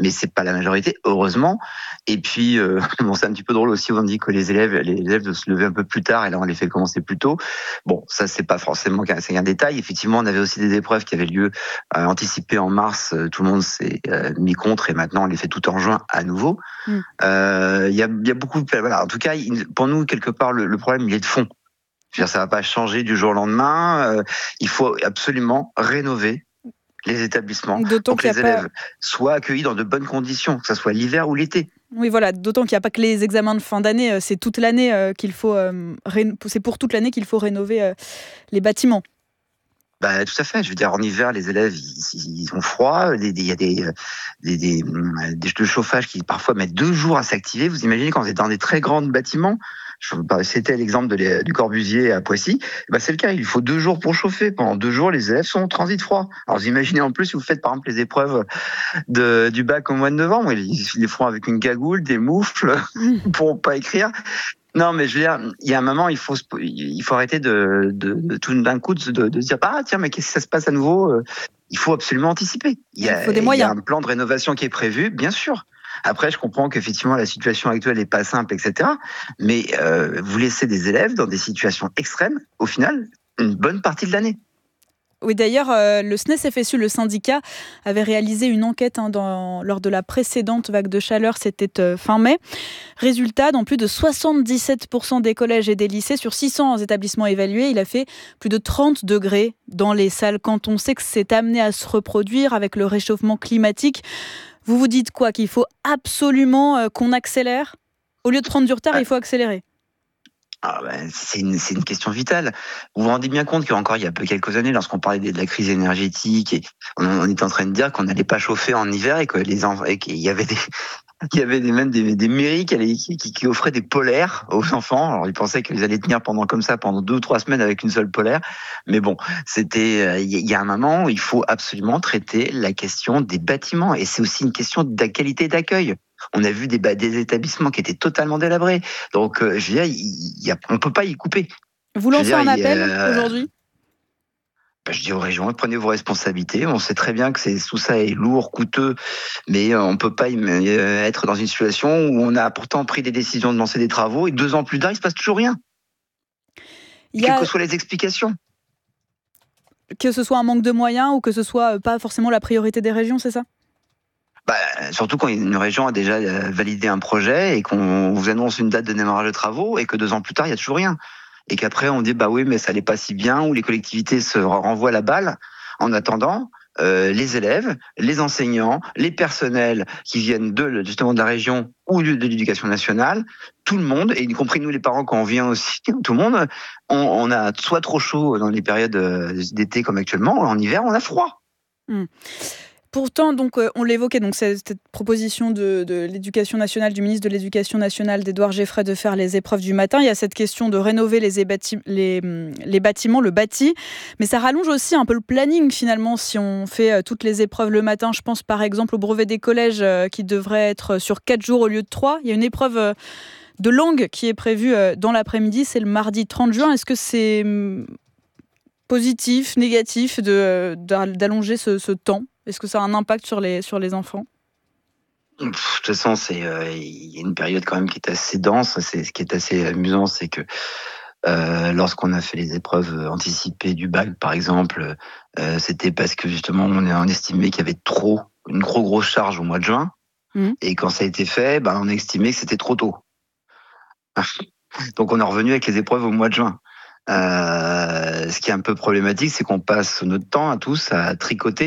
mais c'est pas la majorité, heureusement. Et puis, bon, c'est un petit peu drôle aussi, on dit que les élèves doivent se lever un peu plus tard, et là on les fait commencer plus tôt. Bon, ça c'est pas forcément c'est un détail. Effectivement, on avait aussi des épreuves qui avaient lieu anticipées en mars. Tout le monde s'est mis contre, et maintenant on les fait tout en juin à nouveau. Il y a beaucoup de... Voilà, en tout cas, pour nous, quelque part, le problème, il est de fond. Je veux dire, ça va pas changer du jour au lendemain. Il faut absolument rénover les établissements pour que les élèves soient accueillis dans de bonnes conditions, que ce soit l'hiver ou l'été. Oui, voilà, d'autant qu'il n'y a pas que les examens de fin d'année, c'est toute l'année qu'il faut c'est pour toute l'année qu'il faut rénover les bâtiments. Bah, tout à fait. Je veux dire, en hiver, les élèves, ils ont froid. Il y a des chauffages qui parfois mettent 2 jours à s'activer. Vous imaginez quand vous êtes dans des très grands bâtiments. C'était l'exemple du Corbusier à Poissy. Bah, c'est le cas. Il faut 2 jours pour chauffer. Pendant 2 jours, les élèves sont en transit froid. Alors, vous imaginez en plus si vous faites par exemple les épreuves du bac au mois de novembre. Ils les feront avec une cagoule, des moufles pour pas écrire. Non, mais je veux dire, il y a un moment, il faut arrêter de tout d'un coup de se dire tiens, mais qu'est-ce que ça se passe à nouveau. Il faut absolument anticiper. Il faut des moyens. Il y a un plan de rénovation qui est prévu, bien sûr. Après, je comprends qu'effectivement la situation actuelle n'est pas simple, etc. Mais vous laissez des élèves dans des situations extrêmes, au final, une bonne partie de l'année. Oui, d'ailleurs, le SNES-FSU, le syndicat, avait réalisé une enquête lors de la précédente vague de chaleur, c'était fin mai. Résultat, dans plus de 77% des collèges et des lycées, sur 600 établissements évalués, il a fait plus de 30 degrés dans les salles. Quand on sait que c'est amené à se reproduire avec le réchauffement climatique, vous vous dites quoi? Qu'il faut absolument qu'on accélère? Au lieu de prendre du retard, il faut accélérer. C'est une question vitale. Vous vous rendez bien compte qu'encore il y a quelques années, lorsqu'on parlait de la crise énergétique, et on était en train de dire qu'on n'allait pas chauffer en hiver et que qu'il y avait même des mairies qui offraient des polaires aux enfants. Alors ils pensaient qu'ils allaient tenir pendant 2 ou 3 semaines avec une seule polaire. Mais bon, il y a un moment où il faut absolument traiter la question des bâtiments, et c'est aussi une question de la qualité d'accueil. On a vu des établissements qui étaient totalement délabrés. Donc, je veux dire, on ne peut pas y couper. Vous lancez un appel aujourd'hui ? Je dis aux régions, prenez vos responsabilités. On sait très bien que tout ça est lourd, coûteux, mais on ne peut pas être dans une situation où on a pourtant pris des décisions de lancer des travaux et 2 ans plus tard, il ne se passe toujours rien. Quelles que soient les explications. Que ce soit un manque de moyens ou que ce soit pas forcément la priorité des régions, c'est ça ? Surtout quand une région a déjà validé un projet et qu'on vous annonce une date de démarrage de travaux et que 2 ans plus tard, il n'y a toujours rien. Et qu'après, on dit, oui, mais ça n'allait pas si bien, ou les collectivités se renvoient la balle. En attendant, les élèves, les enseignants, les personnels qui viennent justement de la région ou de l'éducation nationale, tout le monde, et y compris nous les parents quand on vient aussi, tout le monde, on a soit trop chaud dans les périodes d'été comme actuellement, en hiver, on a froid. Pourtant, donc, on l'évoquait, donc, cette proposition de l'Éducation nationale, du ministre de l'Éducation nationale, d'Édouard Geffray, de faire les épreuves du matin. Il y a cette question de rénover les bâtiments, le bâti. Mais ça rallonge aussi un peu le planning, finalement, si on fait toutes les épreuves le matin. Je pense, par exemple, au brevet des collèges qui devrait être sur 4 jours au lieu de 3. Il y a une épreuve de langue qui est prévue dans l'après-midi. C'est le mardi 30 juin. Est-ce que c'est positif, négatif d'allonger ce temps ? Est-ce que ça a un impact sur les enfants ? De toute façon, il y a une période quand même qui est assez dense. Ce qui est assez amusant, c'est que lorsqu'on a fait les épreuves anticipées du bac, par exemple, c'était parce que justement on estimait qu'il y avait une trop grosse charge au mois de juin. Et quand ça a été fait, on a estimé que c'était trop tôt. Donc on est revenu avec les épreuves au mois de juin. Ce qui est un peu problématique, c'est qu'on passe notre temps à tous à tricoter.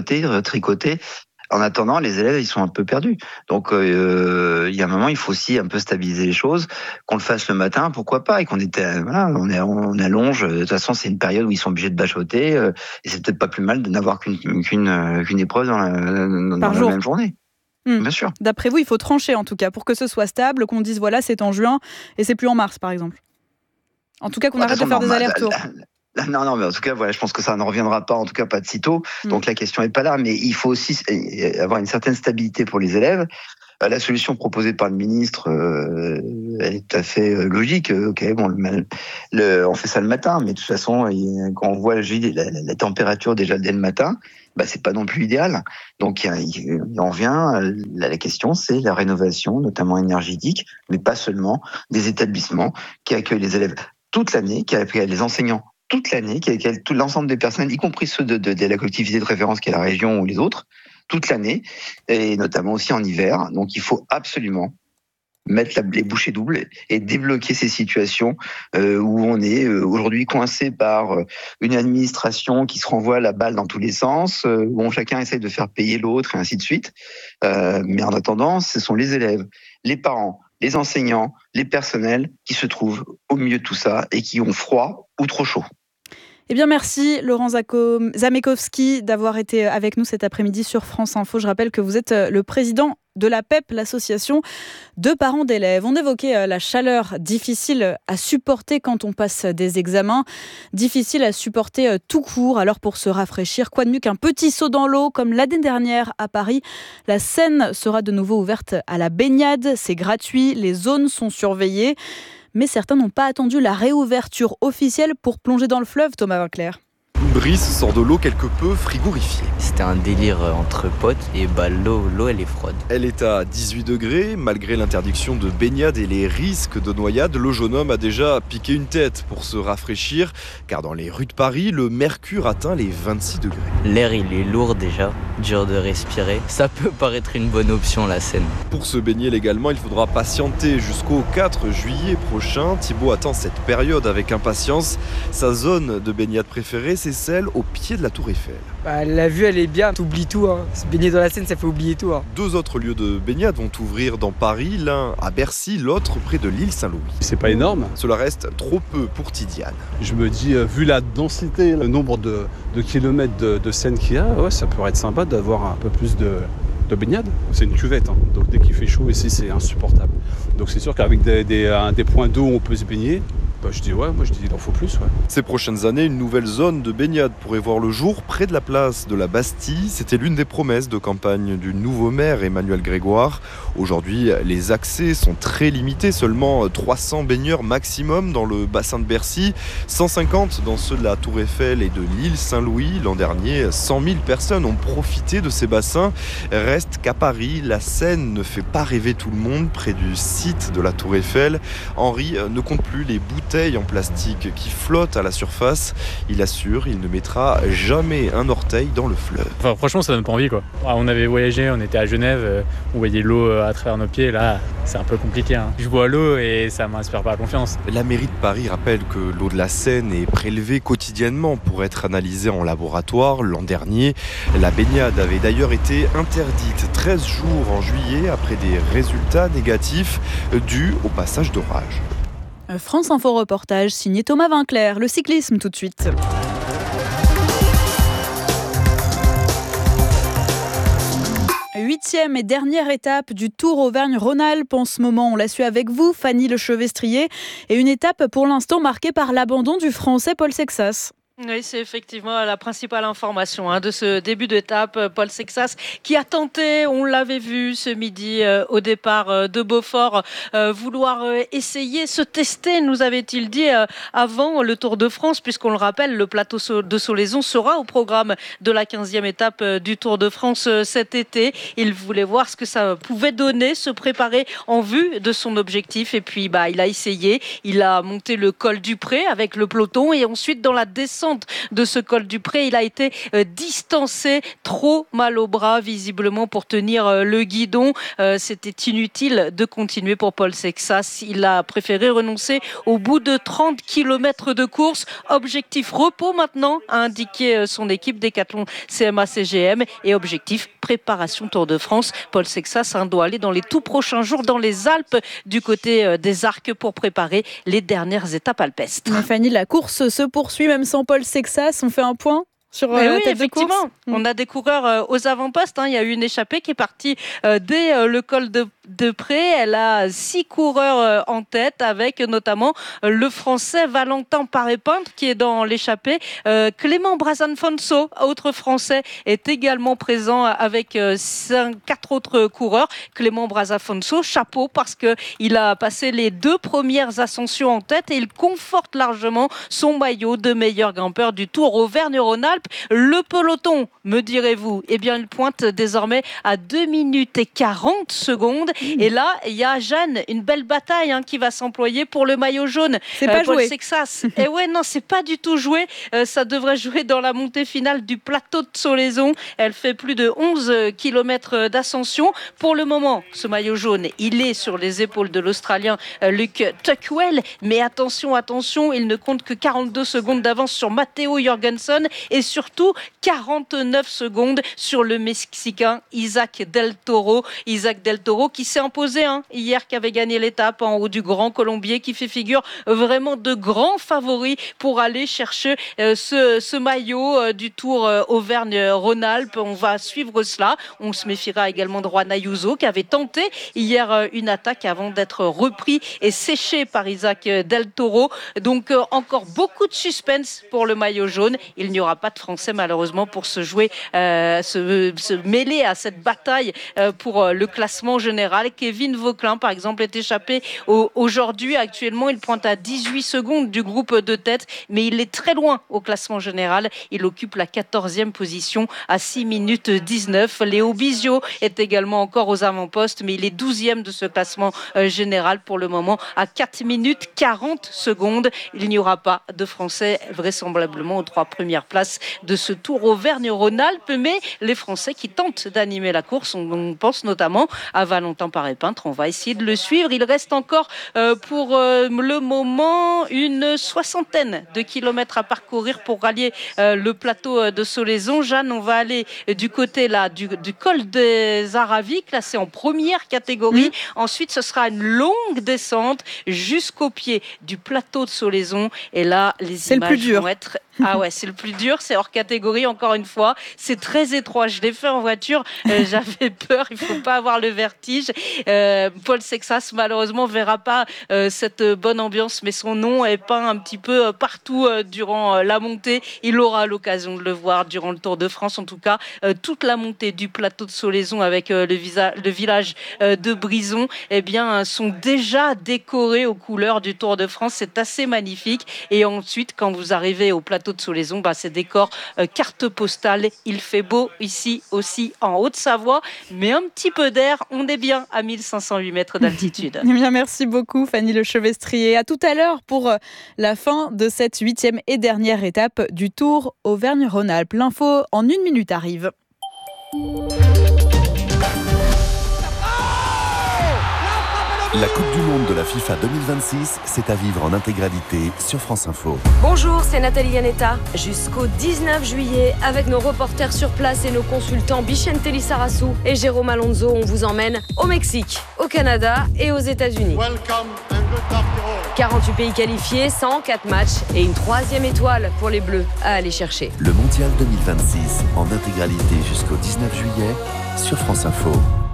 En attendant, les élèves, ils sont un peu perdus. Donc, il y a un moment, il faut aussi un peu stabiliser les choses, qu'on le fasse le matin, pourquoi pas, et on allonge. De toute façon, c'est une période où ils sont obligés de bachoter, et c'est peut-être pas plus mal de n'avoir qu'une épreuve dans la même journée. Bien sûr. D'après vous, il faut trancher en tout cas pour que ce soit stable, qu'on dise voilà, c'est en juin et c'est plus en mars, par exemple. En tout cas, qu'on arrête de faire des allers-retours. Non, mais en tout cas, je pense que ça ne reviendra pas, en tout cas pas de sitôt. Donc la question n'est pas là, mais il faut aussi avoir une certaine stabilité pour les élèves. La solution proposée par le ministre, elle est tout à fait logique. Ok, bon, on fait ça le matin, mais de toute façon, quand on voit la température déjà dès le matin, c'est pas non plus idéal. Donc, il en vient. La question, c'est la rénovation, notamment énergétique, mais pas seulement, des établissements qui accueillent les élèves toute l'année, qui accueillent les enseignants toute l'année, qui accueillent tout l'ensemble des personnels, y compris ceux de la collectivité de référence qui est la région ou les autres, toute l'année, et notamment aussi en hiver. Donc, il faut absolument mettre les bouchées doubles et débloquer ces situations où on est aujourd'hui coincé par une administration qui se renvoie la balle dans tous les sens, où chacun essaie de faire payer l'autre et ainsi de suite. Mais en attendant, ce sont les élèves, les parents, les enseignants, les personnels qui se trouvent au milieu de tout ça et qui ont froid ou trop chaud. Eh bien, merci Laurent Zamekowski d'avoir été avec nous cet après-midi sur France Info. Je rappelle que vous êtes le président de la PEP, l'association de parents d'élèves. On évoquait la chaleur difficile à supporter quand on passe des examens, difficile à supporter tout court. Alors pour se rafraîchir, quoi de mieux qu'un petit saut dans l'eau comme l'année dernière à Paris. La Seine sera de nouveau ouverte à la baignade, c'est gratuit, les zones sont surveillées. Mais certains n'ont pas attendu la réouverture officielle pour plonger dans le fleuve, Thomas Vinclair. Brice sort de l'eau quelque peu frigorifiée. C'était un délire entre potes et l'eau elle est froide. Elle est à 18 degrés, malgré l'interdiction de baignade et les risques de noyade. Le jeune homme a déjà piqué une tête pour se rafraîchir, car dans les rues de Paris, le mercure atteint les 26 degrés. L'air il est lourd déjà, dur de respirer. Ça peut paraître une bonne option la Seine. Pour se baigner légalement, il faudra patienter jusqu'au 4 juillet prochain. Thibaut attend cette période avec impatience. Sa zone de baignade préférée, c'est celle au pied de la Tour Eiffel. La vue elle est bien, t'oublies tout. Se baigner dans la Seine, ça fait oublier tout. 2 autres lieux de baignade vont ouvrir dans Paris, l'un à Bercy, l'autre près de l'île Saint-Louis. C'est pas énorme. Cela reste trop peu pour Tidiane. Je me dis, vu la densité, le nombre de kilomètres de Seine qu'il y a, ça pourrait être sympa d'avoir un peu plus de baignade. C'est une cuvette, donc dès qu'il fait chaud ici, c'est insupportable. Donc c'est sûr qu'avec des points d'eau où on peut se baigner, je dis il en faut plus. Ouais. Ces prochaines années, une nouvelle zone de baignade pourrait voir le jour près de la place de la Bastille. C'était l'une des promesses de campagne du nouveau maire Emmanuel Grégoire. Aujourd'hui, les accès sont très limités, seulement 300 baigneurs maximum dans le bassin de Bercy, 150 dans ceux de la Tour Eiffel et de l'île Saint-Louis. L'an dernier, 100 000 personnes ont profité de ces bassins. Reste qu'à Paris, la Seine ne fait pas rêver tout le monde. Près du site de la Tour Eiffel, Henri ne compte plus les bouteilles en plastique qui flottent à la surface. Il assure, il ne mettra jamais un orteil dans le fleuve. Franchement, ça donne pas envie, quoi. On avait voyagé, on était à Genève, on voyait l'eau à travers nos pieds. Là, c'est un peu compliqué. Je vois l'eau et ça m'inspire pas confiance. La mairie de Paris rappelle que l'eau de la Seine est prélevée quotidiennement pour être analysée en laboratoire. L'an dernier, la baignade avait d'ailleurs été interdite 13 jours en juillet après des résultats négatifs dus au passage d'orage. France Info reportage signé Thomas Vinclair. Le cyclisme tout de suite. 8e et dernière étape du Tour Auvergne-Rhône-Alpes en ce moment. On l'a su avec vous, Fanny Lechevestrier. Et une étape pour l'instant marquée par l'abandon du Français Paul Sexas. Oui, c'est effectivement la principale information de ce début d'étape. Paul Sexas qui a tenté, on l'avait vu ce midi au départ de Beaufort, vouloir essayer, se tester, nous avait-il dit avant le Tour de France, puisqu'on le rappelle, le plateau de Solaizon sera au programme de la 15e étape du Tour de France cet été. Il voulait voir ce que ça pouvait donner, se préparer en vue de son objectif. Et puis, il a essayé. Il a monté le col du Pré avec le peloton et ensuite dans la descente de ce col du Pré, il a été distancé, trop mal au bras visiblement pour tenir le guidon. C'était inutile de continuer pour Paul Sexas. Il a préféré renoncer au bout de 30 km de course. Objectif repos maintenant, a indiqué son équipe Décathlon CMA-CGM, et objectif préparation Tour de France. Paul Sexas doit aller dans les tout prochains jours dans les Alpes du côté des Arcs pour préparer les dernières étapes alpestres. Mais Fanny, la course se poursuit même sans Paul Sexas. On fait un point sur la tête de course. On a des coureurs aux avant-postes. Il y a eu une échappée qui est partie dès le col de Pré. Elle a 6 coureurs en tête, avec notamment le Français Valentin Paré-Peintre qui est dans l'échappée. Clément Brasanfonso, autre Français, est également présent avec 4 autres coureurs. Clément Brasanfonso, chapeau, parce qu'il a passé les 2 premières ascensions en tête et il conforte largement son maillot de meilleur grimpeur du Tour Auvergne-Rhône-Alpes. Le peloton, me direz-vous, eh bien, il pointe désormais à 2 minutes et 40 secondes. Et là, il y a Jeanne, une belle bataille qui va s'employer pour le maillot jaune. C'est pas Paul joué. Sexas. Et ouais, non, c'est pas du tout joué. Ça devrait jouer dans la montée finale du plateau de Solaison. Elle fait plus de 11 km d'ascension. Pour le moment, ce maillot jaune, il est sur les épaules de l'Australien Luke Tuckwell. Mais attention, il ne compte que 42 secondes d'avance sur Matteo Jorgensen et surtout 49 secondes sur le Mexicain Isaac Del Toro. Isaac Del Toro qui s'est imposé hier, qui avait gagné l'étape en haut du Grand Colombier, qui fait figure vraiment de grands favoris pour aller chercher ce maillot du Tour Auvergne-Rhône-Alpes. On va suivre cela. On se méfiera également de Juan Ayuso qui avait tenté hier une attaque avant d'être repris et séché par Isaac Del Toro. Donc encore beaucoup de suspense pour le maillot jaune. Il n'y aura pas de Français malheureusement pour se jouer, se mêler à cette bataille pour le classement général. Kevin Vauquelin par exemple est échappé aujourd'hui. Actuellement il pointe à 18 secondes du groupe de tête, mais il est très loin au classement général. Il occupe la 14e position à 6 minutes 19. Léo Bizio est également encore aux avant-postes, mais il est 12e de ce classement général pour le moment à 4 minutes 40 secondes. Il n'y aura pas de Français vraisemblablement aux 3 premières places de ce Tour Auvergne-Rhône-Alpes, mais les Français qui tentent d'animer la course, on pense notamment à Valentin Paré-Peintre. On va essayer de le suivre. Il reste encore pour le moment une 60aine de kilomètres à parcourir pour rallier le plateau de Solaison. Jeanne, on va aller du côté là du col des Aravis, classé en première catégorie. Ensuite, ce sera une longue descente jusqu'au pied du plateau de Solaison. Et là, les images vont être... Ah ouais, c'est le plus dur, c'est hors catégorie encore une fois. C'est très étroit. Je l'ai fait en voiture, j'avais peur. Il faut pas avoir le vertige. Paul Sexas malheureusement verra pas cette bonne ambiance, mais son nom est peint un petit peu partout durant la montée. Il aura l'occasion de le voir durant le Tour de France. En tout cas, toute la montée du plateau de Solaison avec le village de Brison, eh bien, sont déjà décorés aux couleurs du Tour de France. C'est assez magnifique. Et ensuite, quand vous arrivez au plateau de Solaison, c'est décor carte postale. Il fait beau ici aussi en Haute-Savoie, mais un petit peu d'air, on est bien à 1508 mètres d'altitude. Eh bien, merci beaucoup Fanny Lechevestrier. À tout à l'heure pour la fin de cette 8e et dernière étape du Tour Auvergne-Rhône-Alpes. L'info en 1 minute arrive. La Coupe du Monde de la FIFA 2026, c'est à vivre en intégralité sur France Info. Bonjour, c'est Nathalie Yanetta. Jusqu'au 19 juillet, avec nos reporters sur place et nos consultants Bichente Lissarassou et Jérôme Alonso, on vous emmène au Mexique, au Canada et aux États-Unis. 48 pays qualifiés, 104 matchs et une 3e étoile pour les Bleus à aller chercher. Le Mondial 2026 en intégralité jusqu'au 19 juillet sur France Info.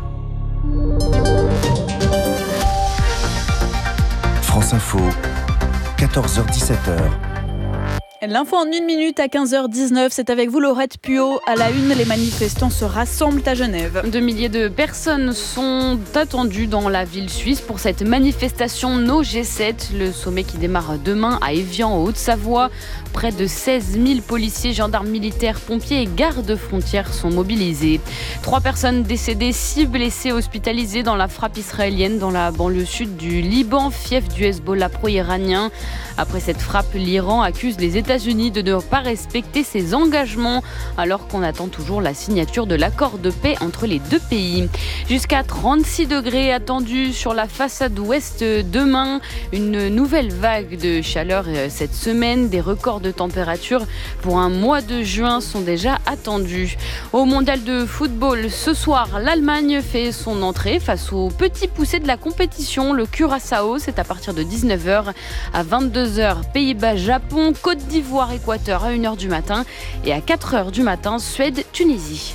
France Info, 14h-17h. L'info en 1 minute à 15h19, c'est avec vous Laurette Puot. À la une, les manifestants se rassemblent à Genève. 2 milliers de personnes sont attendues dans la ville suisse pour cette manifestation No G7, le sommet qui démarre demain à Évian, en Haute-Savoie. Près de 16 000 policiers, gendarmes militaires, pompiers et gardes-frontières sont mobilisés. 3 personnes décédées, 6 blessés hospitalisés dans la frappe israélienne dans la banlieue sud du Liban, fief du Hezbollah pro-iranien. Après cette frappe, l'Iran accuse les États-Unis de ne pas respecter ses engagements alors qu'on attend toujours la signature de l'accord de paix entre les 2 pays. Jusqu'à 36 degrés attendus sur la façade ouest demain. Une nouvelle vague de chaleur cette semaine. Des records de température pour un mois de juin sont déjà attendus. Au mondial de football, ce soir, l'Allemagne fait son entrée face au petit poussé de la compétition, le Curaçao. C'est à partir de 19h à 22h. Pays-Bas, Japon, Côte d'Ivoire. Ivoire-Équateur à 1h du matin et à 4h du matin, Suède-Tunisie.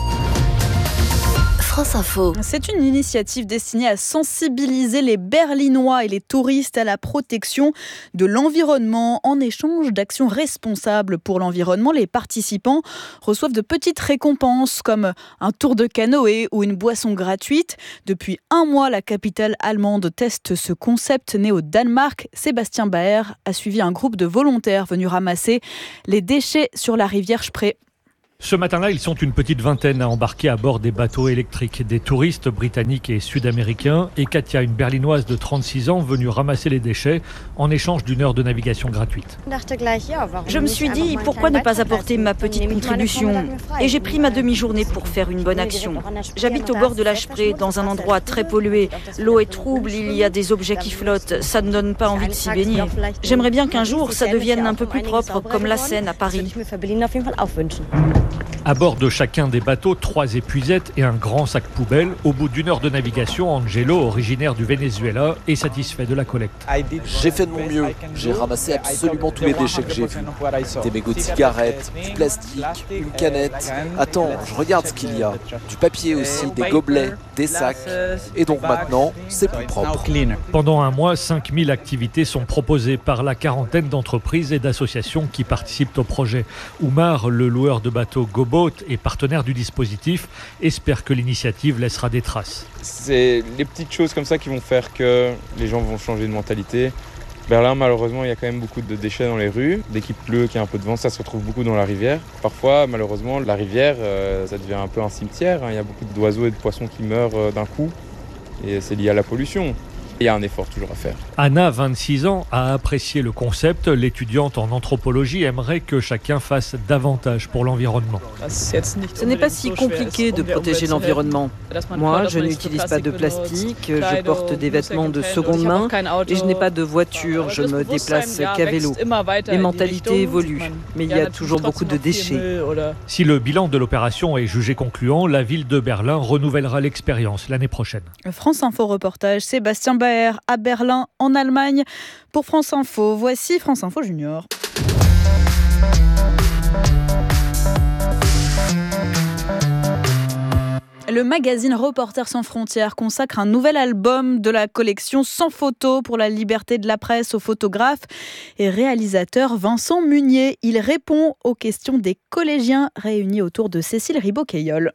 France Info. C'est une initiative destinée à sensibiliser les Berlinois et les touristes à la protection de l'environnement. En échange d'actions responsables pour l'environnement, les participants reçoivent de petites récompenses comme un tour de canoë ou une boisson gratuite. Depuis 1 mois, la capitale allemande teste ce concept né au Danemark. Sébastien Baer a suivi un groupe de volontaires venus ramasser les déchets sur la rivière Spree. Ce matin-là, ils sont une petite vingtaine à embarquer à bord des bateaux électriques, des touristes britanniques et sud-américains, et Katia, une berlinoise de 36 ans, venue ramasser les déchets en échange d'1 heure de navigation gratuite. Je me suis dit, pourquoi ne pas apporter ma petite contribution ? Et j'ai pris ma demi-journée pour faire une bonne action. J'habite au bord de la Spree, dans un endroit très pollué. L'eau est trouble, il y a des objets qui flottent, ça ne donne pas envie de s'y baigner. J'aimerais bien qu'un jour, ça devienne un peu plus propre, comme la Seine à Paris. À bord de chacun des bateaux, 3 épuisettes et un grand sac poubelle. Au bout d'1 heure de navigation, Angelo, originaire du Venezuela, est satisfait de la collecte. J'ai fait de mon mieux. J'ai ramassé absolument tous les déchets que j'ai vus. Des mégots de cigarettes, du plastique, une canette. Attends, je regarde ce qu'il y a. Du papier aussi, des gobelets, des sacs. Et donc maintenant, c'est plus propre. Pendant 1 mois, 5000 activités sont proposées par la quarantaine d'entreprises et d'associations qui participent au projet. Oumar, le loueur de bateaux GoBoat et partenaire du dispositif, espère que l'initiative laissera des traces. C'est les petites choses comme ça qui vont faire que les gens vont changer de mentalité. Berlin, malheureusement, il y a quand même beaucoup de déchets dans les rues. Dès qu'il pleut, qu'il y a un peu de vent, ça se retrouve beaucoup dans la rivière. Parfois, malheureusement, la rivière, ça devient un peu un cimetière. Il y a beaucoup d'oiseaux et de poissons qui meurent d'un coup. Et c'est lié à la pollution. Il y a un effort toujours à faire. Anna, 26 ans, a apprécié le concept. L'étudiante en anthropologie aimerait que chacun fasse davantage pour l'environnement. Ce n'est pas si compliqué de protéger l'environnement. Moi, je n'utilise pas de plastique, je porte des vêtements de seconde main et je n'ai pas de voiture, je me déplace qu'à vélo. Les mentalités évoluent, mais il y a toujours beaucoup de déchets. Si le bilan de l'opération est jugé concluant, la ville de Berlin renouvellera l'expérience l'année prochaine. France Info reportage, Sébastien Baer à Berlin, en Allemagne. Pour France Info, voici France Info Junior. Le magazine Reporters sans frontières consacre un nouvel album de la collection Sans photos pour la liberté de la presse au photographe et réalisateur Vincent Munier. Il répond aux questions des collégiens réunis autour de Cécile Ribaud-Caillol.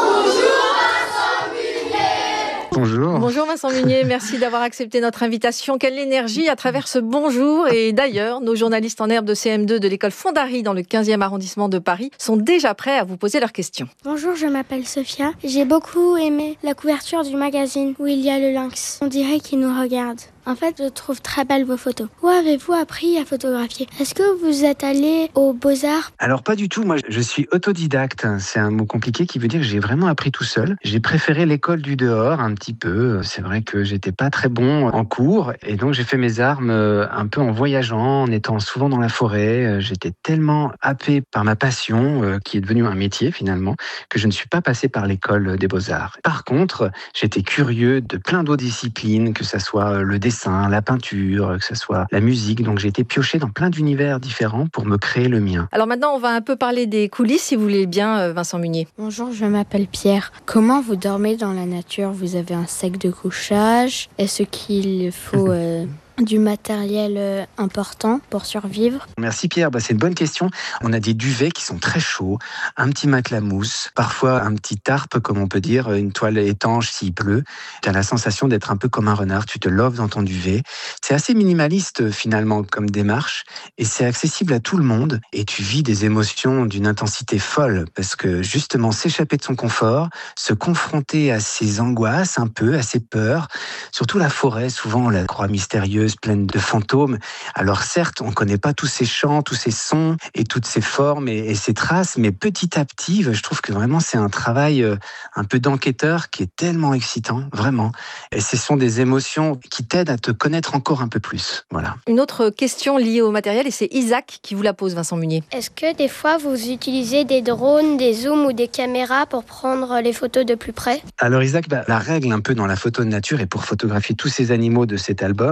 Bonjour. Bonjour Vincent Munier, merci d'avoir accepté notre invitation. Quelle énergie à travers ce bonjour. Et d'ailleurs, nos journalistes en herbe de CM2 de l'école Fondary dans le 15e arrondissement de Paris sont déjà prêts à vous poser leurs questions. Bonjour, je m'appelle Sophia. J'ai beaucoup aimé la couverture du magazine où il y a le lynx. On dirait qu'il nous regarde. En fait, je trouve très belles vos photos. Où avez-vous appris à photographier ? Est-ce que vous êtes allé aux Beaux-Arts ? Alors pas du tout, moi je suis autodidacte. C'est un mot compliqué qui veut dire que j'ai vraiment appris tout seul. J'ai préféré l'école du dehors un petit peu. C'est vrai que j'étais pas très bon en cours et donc j'ai fait mes armes un peu en voyageant, en étant souvent dans la forêt. J'étais tellement happé par ma passion, qui est devenue un métier finalement, que je ne suis pas passé par l'école des Beaux-Arts. Par contre, j'étais curieux de plein d'autres disciplines, que ça soit le dessin, la peinture, que ce soit la musique. Donc j'ai été pioché dans plein d'univers différents pour me créer le mien. Alors maintenant, on va un peu parler des coulisses, si vous voulez bien, Vincent Munier. Bonjour, je m'appelle Pierre. Comment vous dormez dans la nature ? Vous avez un sac de couchage ? Est-ce qu'il faut du matériel important pour survivre ? Merci Pierre, c'est une bonne question. On a des duvets qui sont très chauds, un petit matelas mousse, parfois un petit tarpe, comme on peut dire, une toile étanche s'il pleut. Tu as la sensation d'être un peu comme un renard, tu te loves dans ton duvet. C'est assez minimaliste finalement comme démarche et c'est accessible à tout le monde et tu vis des émotions d'une intensité folle parce que justement s'échapper de son confort, se confronter à ses angoisses un peu, à ses peurs, surtout la forêt, souvent on la croit mystérieuse, pleine de fantômes. Alors certes, on ne connaît pas tous ces chants, tous ces sons et toutes ces formes et ces traces, mais petit à petit, je trouve que vraiment c'est un travail un peu d'enquêteur qui est tellement excitant, vraiment. Et ce sont des émotions qui t'aident à te connaître encore un peu plus. Voilà. Une autre question liée au matériel et c'est Isaac qui vous la pose, Vincent Munier. Est-ce que des fois vous utilisez des drones, des zooms ou des caméras pour prendre les photos de plus près ? Alors Isaac, la règle un peu dans la photo de nature et pour photographier tous ces animaux de cet album,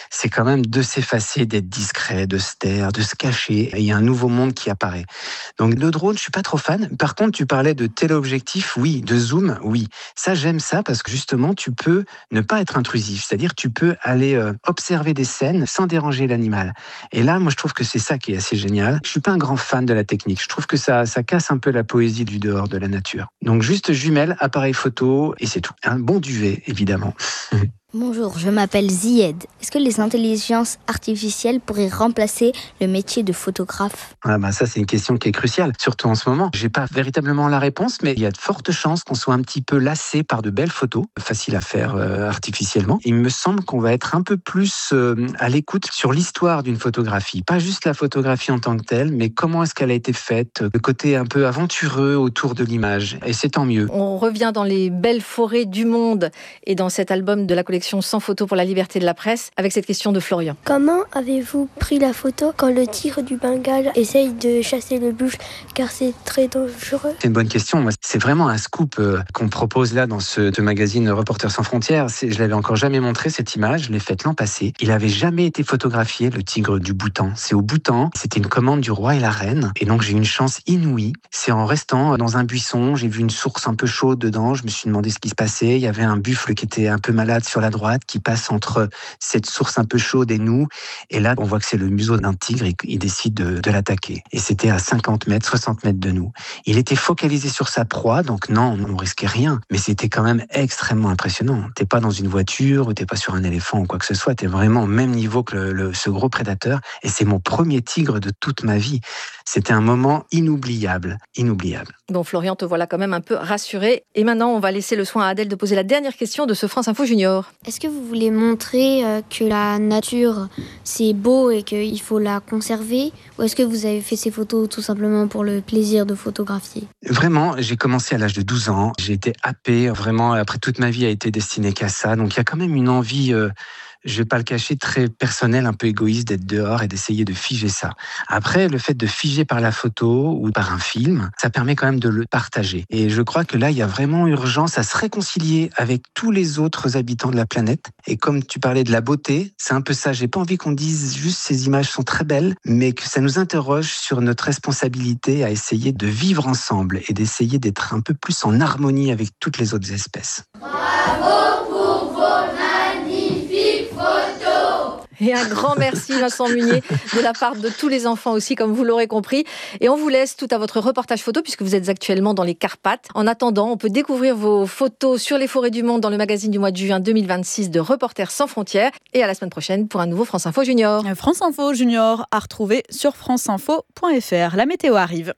c'est quand même de s'effacer, d'être discret, de se taire, de se cacher. Et il y a un nouveau monde qui apparaît. Donc le drone, je suis pas trop fan. Par contre, tu parlais de téléobjectif, oui, de zoom, oui. Ça, j'aime ça parce que justement, tu peux ne pas être intrusif. C'est-à-dire, tu peux aller observer des scènes sans déranger l'animal. Et là, moi, je trouve que c'est ça qui est assez génial. Je suis pas un grand fan de la technique. Je trouve que ça casse un peu la poésie du dehors, de la nature. Donc juste jumelle, appareil photo et c'est tout. Un bon duvet, évidemment. Bonjour, je m'appelle Zied. Est-ce que les intelligences artificielles pourraient remplacer le métier de photographe ? Ça, c'est une question qui est cruciale, surtout en ce moment. J'ai pas véritablement la réponse, mais il y a de fortes chances qu'on soit un petit peu lassé par de belles photos, faciles à faire artificiellement. Il me semble qu'on va être un peu plus à l'écoute sur l'histoire d'une photographie. Pas juste la photographie en tant que telle, mais comment est-ce qu'elle a été faite, le côté un peu aventureux autour de l'image. Et c'est tant mieux. On revient dans les belles forêts du monde et dans cet album de la collection Sans photo pour la liberté de la presse, avec cette question de Florian. Comment avez-vous pris la photo quand le tigre du Bengale essaye de chasser le buffle, car c'est très dangereux ? C'est une bonne question. C'est vraiment un scoop qu'on propose là dans ce magazine Reporters sans frontières. Je l'avais encore jamais montré, cette image. Je l'ai faite l'an passé. Il avait jamais été photographié, le tigre du Bhoutan. C'est au Bhoutan. C'était une commande du roi et la reine. Et donc j'ai eu une chance inouïe. C'est en restant dans un buisson, j'ai vu une source un peu chaude dedans. Je me suis demandé ce qui se passait. Il y avait un buffle qui était un peu malade sur la droite, qui passe entre cette source un peu chaude et nous. Et là, on voit que c'est le museau d'un tigre et il décide de l'attaquer. Et c'était à 50 mètres, 60 mètres de nous. Il était focalisé sur sa proie, donc non, on risquait rien. Mais c'était quand même extrêmement impressionnant. T'es pas dans une voiture ou t'es pas sur un éléphant ou quoi que ce soit. T'es vraiment au même niveau que ce gros prédateur. Et c'est mon premier tigre de toute ma vie. C'était un moment inoubliable. Inoubliable. Bon, Florian, te voilà quand même un peu rassuré. Et maintenant, on va laisser le soin à Adèle de poser la dernière question de ce France Info Junior. Est-ce que vous voulez montrer que la nature, c'est beau et qu'il faut la conserver ? Ou est-ce que vous avez fait ces photos tout simplement pour le plaisir de photographier ? Vraiment, j'ai commencé à l'âge de 12 ans. J'ai été happé. Vraiment, après toute ma vie a été destinée qu'à ça. Donc, il y a quand même une envie... je vais pas le cacher, très personnel, un peu égoïste d'être dehors et d'essayer de figer ça. Après, le fait de figer par la photo ou par un film, ça permet quand même de le partager. Et je crois que là, il y a vraiment urgence à se réconcilier avec tous les autres habitants de la planète. Et comme tu parlais de la beauté, c'est un peu ça. J'ai pas envie qu'on dise juste ces images sont très belles, mais que ça nous interroge sur notre responsabilité à essayer de vivre ensemble et d'essayer d'être un peu plus en harmonie avec toutes les autres espèces. Bravo pour vos magnifiques photos! Et un grand merci Vincent Munier de la part de tous les enfants aussi, comme vous l'aurez compris. Et on vous laisse tout à votre reportage photo puisque vous êtes actuellement dans les Carpates. En attendant, on peut découvrir vos photos sur les forêts du monde dans le magazine du mois de juin 2026 de Reporters sans frontières. Et à la semaine prochaine pour un nouveau France Info Junior. France Info Junior à retrouver sur franceinfo.fr. La météo arrive.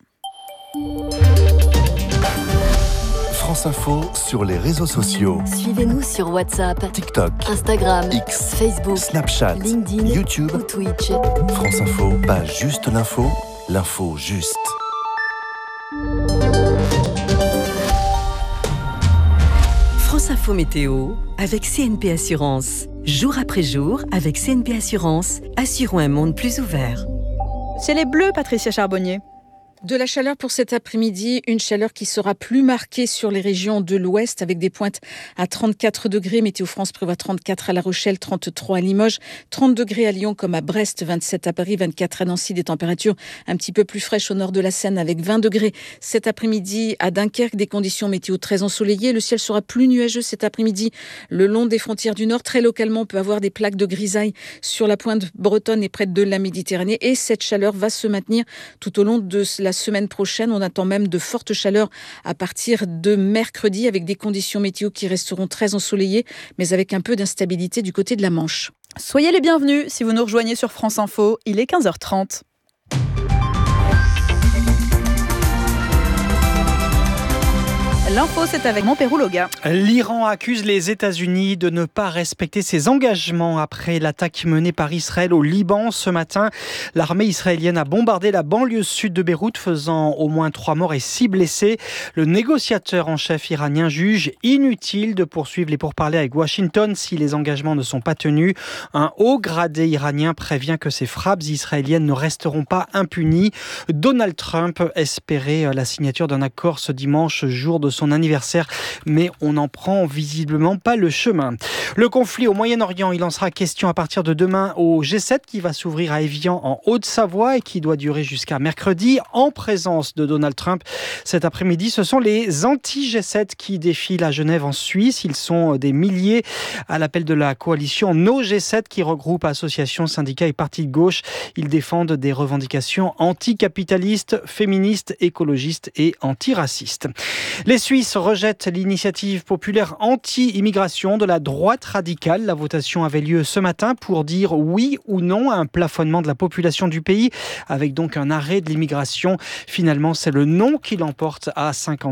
France Info sur les réseaux sociaux. Suivez-nous sur WhatsApp, TikTok, Instagram, X, Facebook, Snapchat, LinkedIn, YouTube ou Twitch. France Info, pas juste l'info, l'info juste. France Info Météo avec CNP Assurance. Jour après jour, avec CNP Assurance, assurons un monde plus ouvert. C'est les bleus, Patricia Charbonnier. De la chaleur pour cet après-midi, une chaleur qui sera plus marquée sur les régions de l'Ouest avec des pointes à 34 degrés. Météo France prévoit 34 à La Rochelle, 33 à Limoges, 30 degrés à Lyon comme à Brest, 27 à Paris, 24 à Nancy. Des températures un petit peu plus fraîches au nord de la Seine avec 20 degrés. Cet après-midi à Dunkerque, des conditions météo très ensoleillées. Le ciel sera plus nuageux cet après-midi le long des frontières du Nord. Très localement, on peut avoir des plaques de grisaille sur la pointe bretonne et près de la Méditerranée. Et cette chaleur va se maintenir tout au long de la semaine prochaine. On attend même de fortes chaleurs à partir de mercredi avec des conditions météo qui resteront très ensoleillées mais avec un peu d'instabilité du côté de la Manche. Soyez les bienvenus si vous nous rejoignez sur France Info. Il est 15h30. L'info, c'est avec Montpérou Loga. L'Iran accuse les États-Unis de ne pas respecter ses engagements après l'attaque menée par Israël au Liban ce matin. L'armée israélienne a bombardé la banlieue sud de Beyrouth, faisant au moins 3 morts et 6 blessés. Le négociateur en chef iranien juge inutile de poursuivre les pourparlers avec Washington si les engagements ne sont pas tenus. Un haut gradé iranien prévient que ces frappes israéliennes ne resteront pas impunies. Donald Trump espérait la signature d'un accord ce dimanche, jour de son son anniversaire, mais on n'en prend visiblement pas le chemin. Le conflit au Moyen-Orient, il en sera question à partir de demain au G7 qui va s'ouvrir à Évian en Haute-Savoie et qui doit durer jusqu'à mercredi en présence de Donald Trump. Cet après-midi, ce sont les anti-G7 qui défilent à Genève en Suisse. Ils sont des milliers à l'appel de la coalition No G7 qui regroupe associations, syndicats et partis de gauche. Ils défendent des revendications anticapitalistes, féministes, écologistes et antiracistes. Les Suisses rejettent l'initiative populaire anti-immigration de la droite radicale. La votation avait lieu ce matin pour dire oui ou non à un plafonnement de la population du pays, avec donc un arrêt de l'immigration. Finalement, c'est le non qui l'emporte à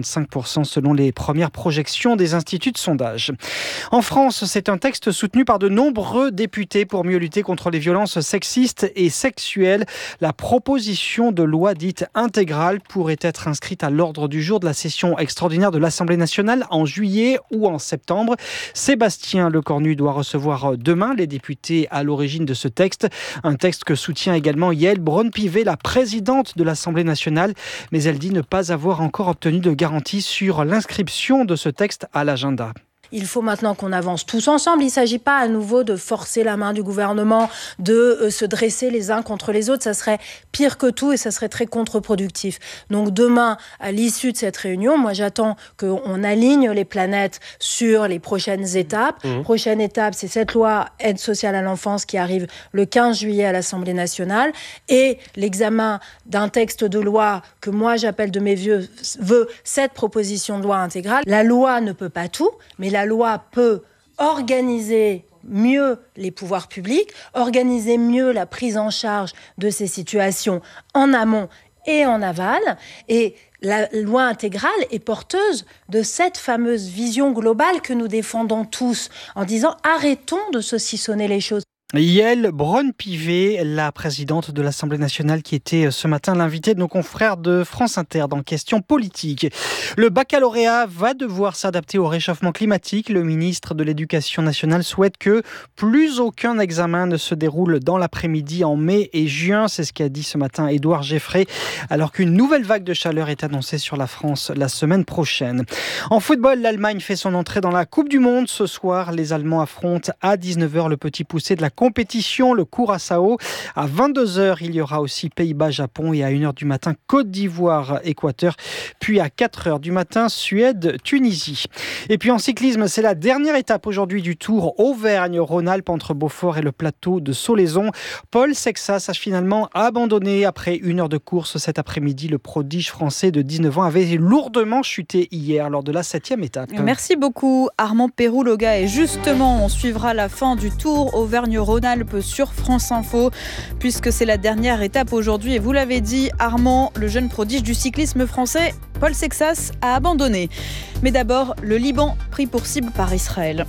55% selon les premières projections des instituts de sondage. En France, c'est un texte soutenu par de nombreux députés pour mieux lutter contre les violences sexistes et sexuelles. La proposition de loi dite intégrale pourrait être inscrite à l'ordre du jour de la session extraordinaire de l'Assemblée nationale en juillet ou en septembre. Sébastien Lecornu doit recevoir demain les députés à l'origine de ce texte. Un texte que soutient également Yael Braun-Pivet, la présidente de l'Assemblée nationale, mais elle dit ne pas avoir encore obtenu de garantie sur l'inscription de ce texte à l'agenda. Il faut maintenant qu'on avance tous ensemble. Il ne s'agit pas à nouveau de forcer la main du gouvernement, de se dresser les uns contre les autres. Ça serait pire que tout et ça serait très contre-productif. Donc demain, à l'issue de cette réunion, moi j'attends qu'on aligne les planètes sur les prochaines étapes. Prochaine étape, c'est cette loi aide sociale à l'enfance qui arrive le 15 juillet à l'Assemblée nationale et l'examen d'un texte de loi que moi j'appelle de mes vœux cette proposition de loi intégrale. La loi ne peut pas tout, mais la loi peut organiser mieux les pouvoirs publics, organiser mieux la prise en charge de ces situations en amont et en aval. Et la loi intégrale est porteuse de cette fameuse vision globale que nous défendons tous en disant arrêtons de saucissonner les choses. Yael Braun-Pivet, la présidente de l'Assemblée nationale qui était ce matin l'invitée de nos confrères de France Inter dans Questions politiques. Le baccalauréat va devoir s'adapter au réchauffement climatique. Le ministre de l'Éducation nationale souhaite que plus aucun examen ne se déroule dans l'après-midi en mai et juin. C'est ce qu'a dit ce matin Édouard Geffray, alors qu'une nouvelle vague de chaleur est annoncée sur la France la semaine prochaine. En football, l'Allemagne fait son entrée dans la Coupe du Monde. Ce soir, les Allemands affrontent à 19h le petit poussé de la compétition, le Curaçao. À 22h, il y aura aussi Pays-Bas-Japon et à 1h du matin, Côte d'Ivoire-Équateur. Puis à 4h du matin, Suède-Tunisie. Et puis en cyclisme, c'est la dernière étape aujourd'hui du Tour Auvergne-Rhône-Alpes entre Beaufort et le plateau de Solaison. Paul Sexas a finalement abandonné après 1 heure de course cet après-midi. Le prodige français de 19 ans avait lourdement chuté hier lors de la 7e étape. Merci beaucoup Armand Péroux-Loga. Et justement, on suivra la fin du Tour Auvergne-Rhône-Alpes sur France Info, puisque c'est la dernière étape aujourd'hui. Et vous l'avez dit, Armand, le jeune prodige du cyclisme français, Paul Sexas, a abandonné. Mais d'abord, le Liban pris pour cible par Israël.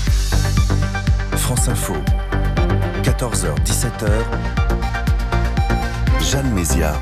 France Info, 14h, 17h, Jeanne Mézia.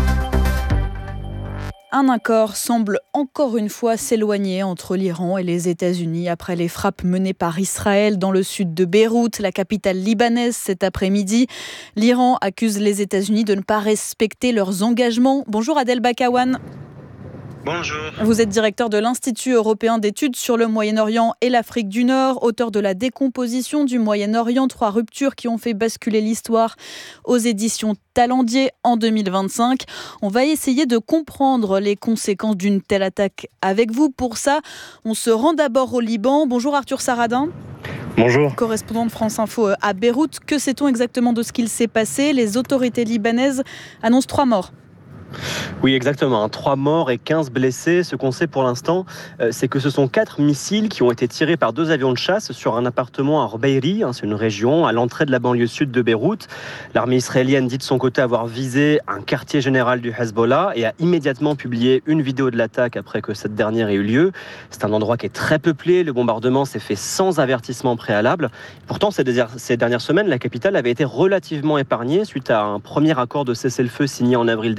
Un accord semble encore une fois s'éloigner entre l'Iran et les États-Unis après les frappes menées par Israël dans le sud de Beyrouth, la capitale libanaise, cet après-midi. L'Iran accuse les États-Unis de ne pas respecter leurs engagements. Bonjour Adel Bakawan. Bonjour. Vous êtes directeur de l'Institut européen d'études sur le Moyen-Orient et l'Afrique du Nord, auteur de La décomposition du Moyen-Orient, 3 ruptures qui ont fait basculer l'histoire aux éditions Talendier en 2025. On va essayer de comprendre les conséquences d'une telle attaque avec vous. Pour ça, on se rend d'abord au Liban. Bonjour Arthur Saradin. Bonjour. Correspondant de France Info à Beyrouth. Que sait-on exactement de ce qu'il s'est passé ? Les autorités libanaises annoncent 3 morts. Oui, exactement. 3 morts et 15 blessés. Ce qu'on sait pour l'instant, c'est que ce sont 4 missiles qui ont été tirés par 2 avions de chasse sur un appartement à Rubeiri, c'est une région à l'entrée de la banlieue sud de Beyrouth. L'armée israélienne dit de son côté avoir visé un quartier général du Hezbollah et a immédiatement publié une vidéo de l'attaque après que cette dernière ait eu lieu. C'est un endroit qui est très peuplé. Le bombardement s'est fait sans avertissement préalable. Pourtant, ces dernières semaines, la capitale avait été relativement épargnée suite à un premier accord de cessez-le-feu signé en avril dernier.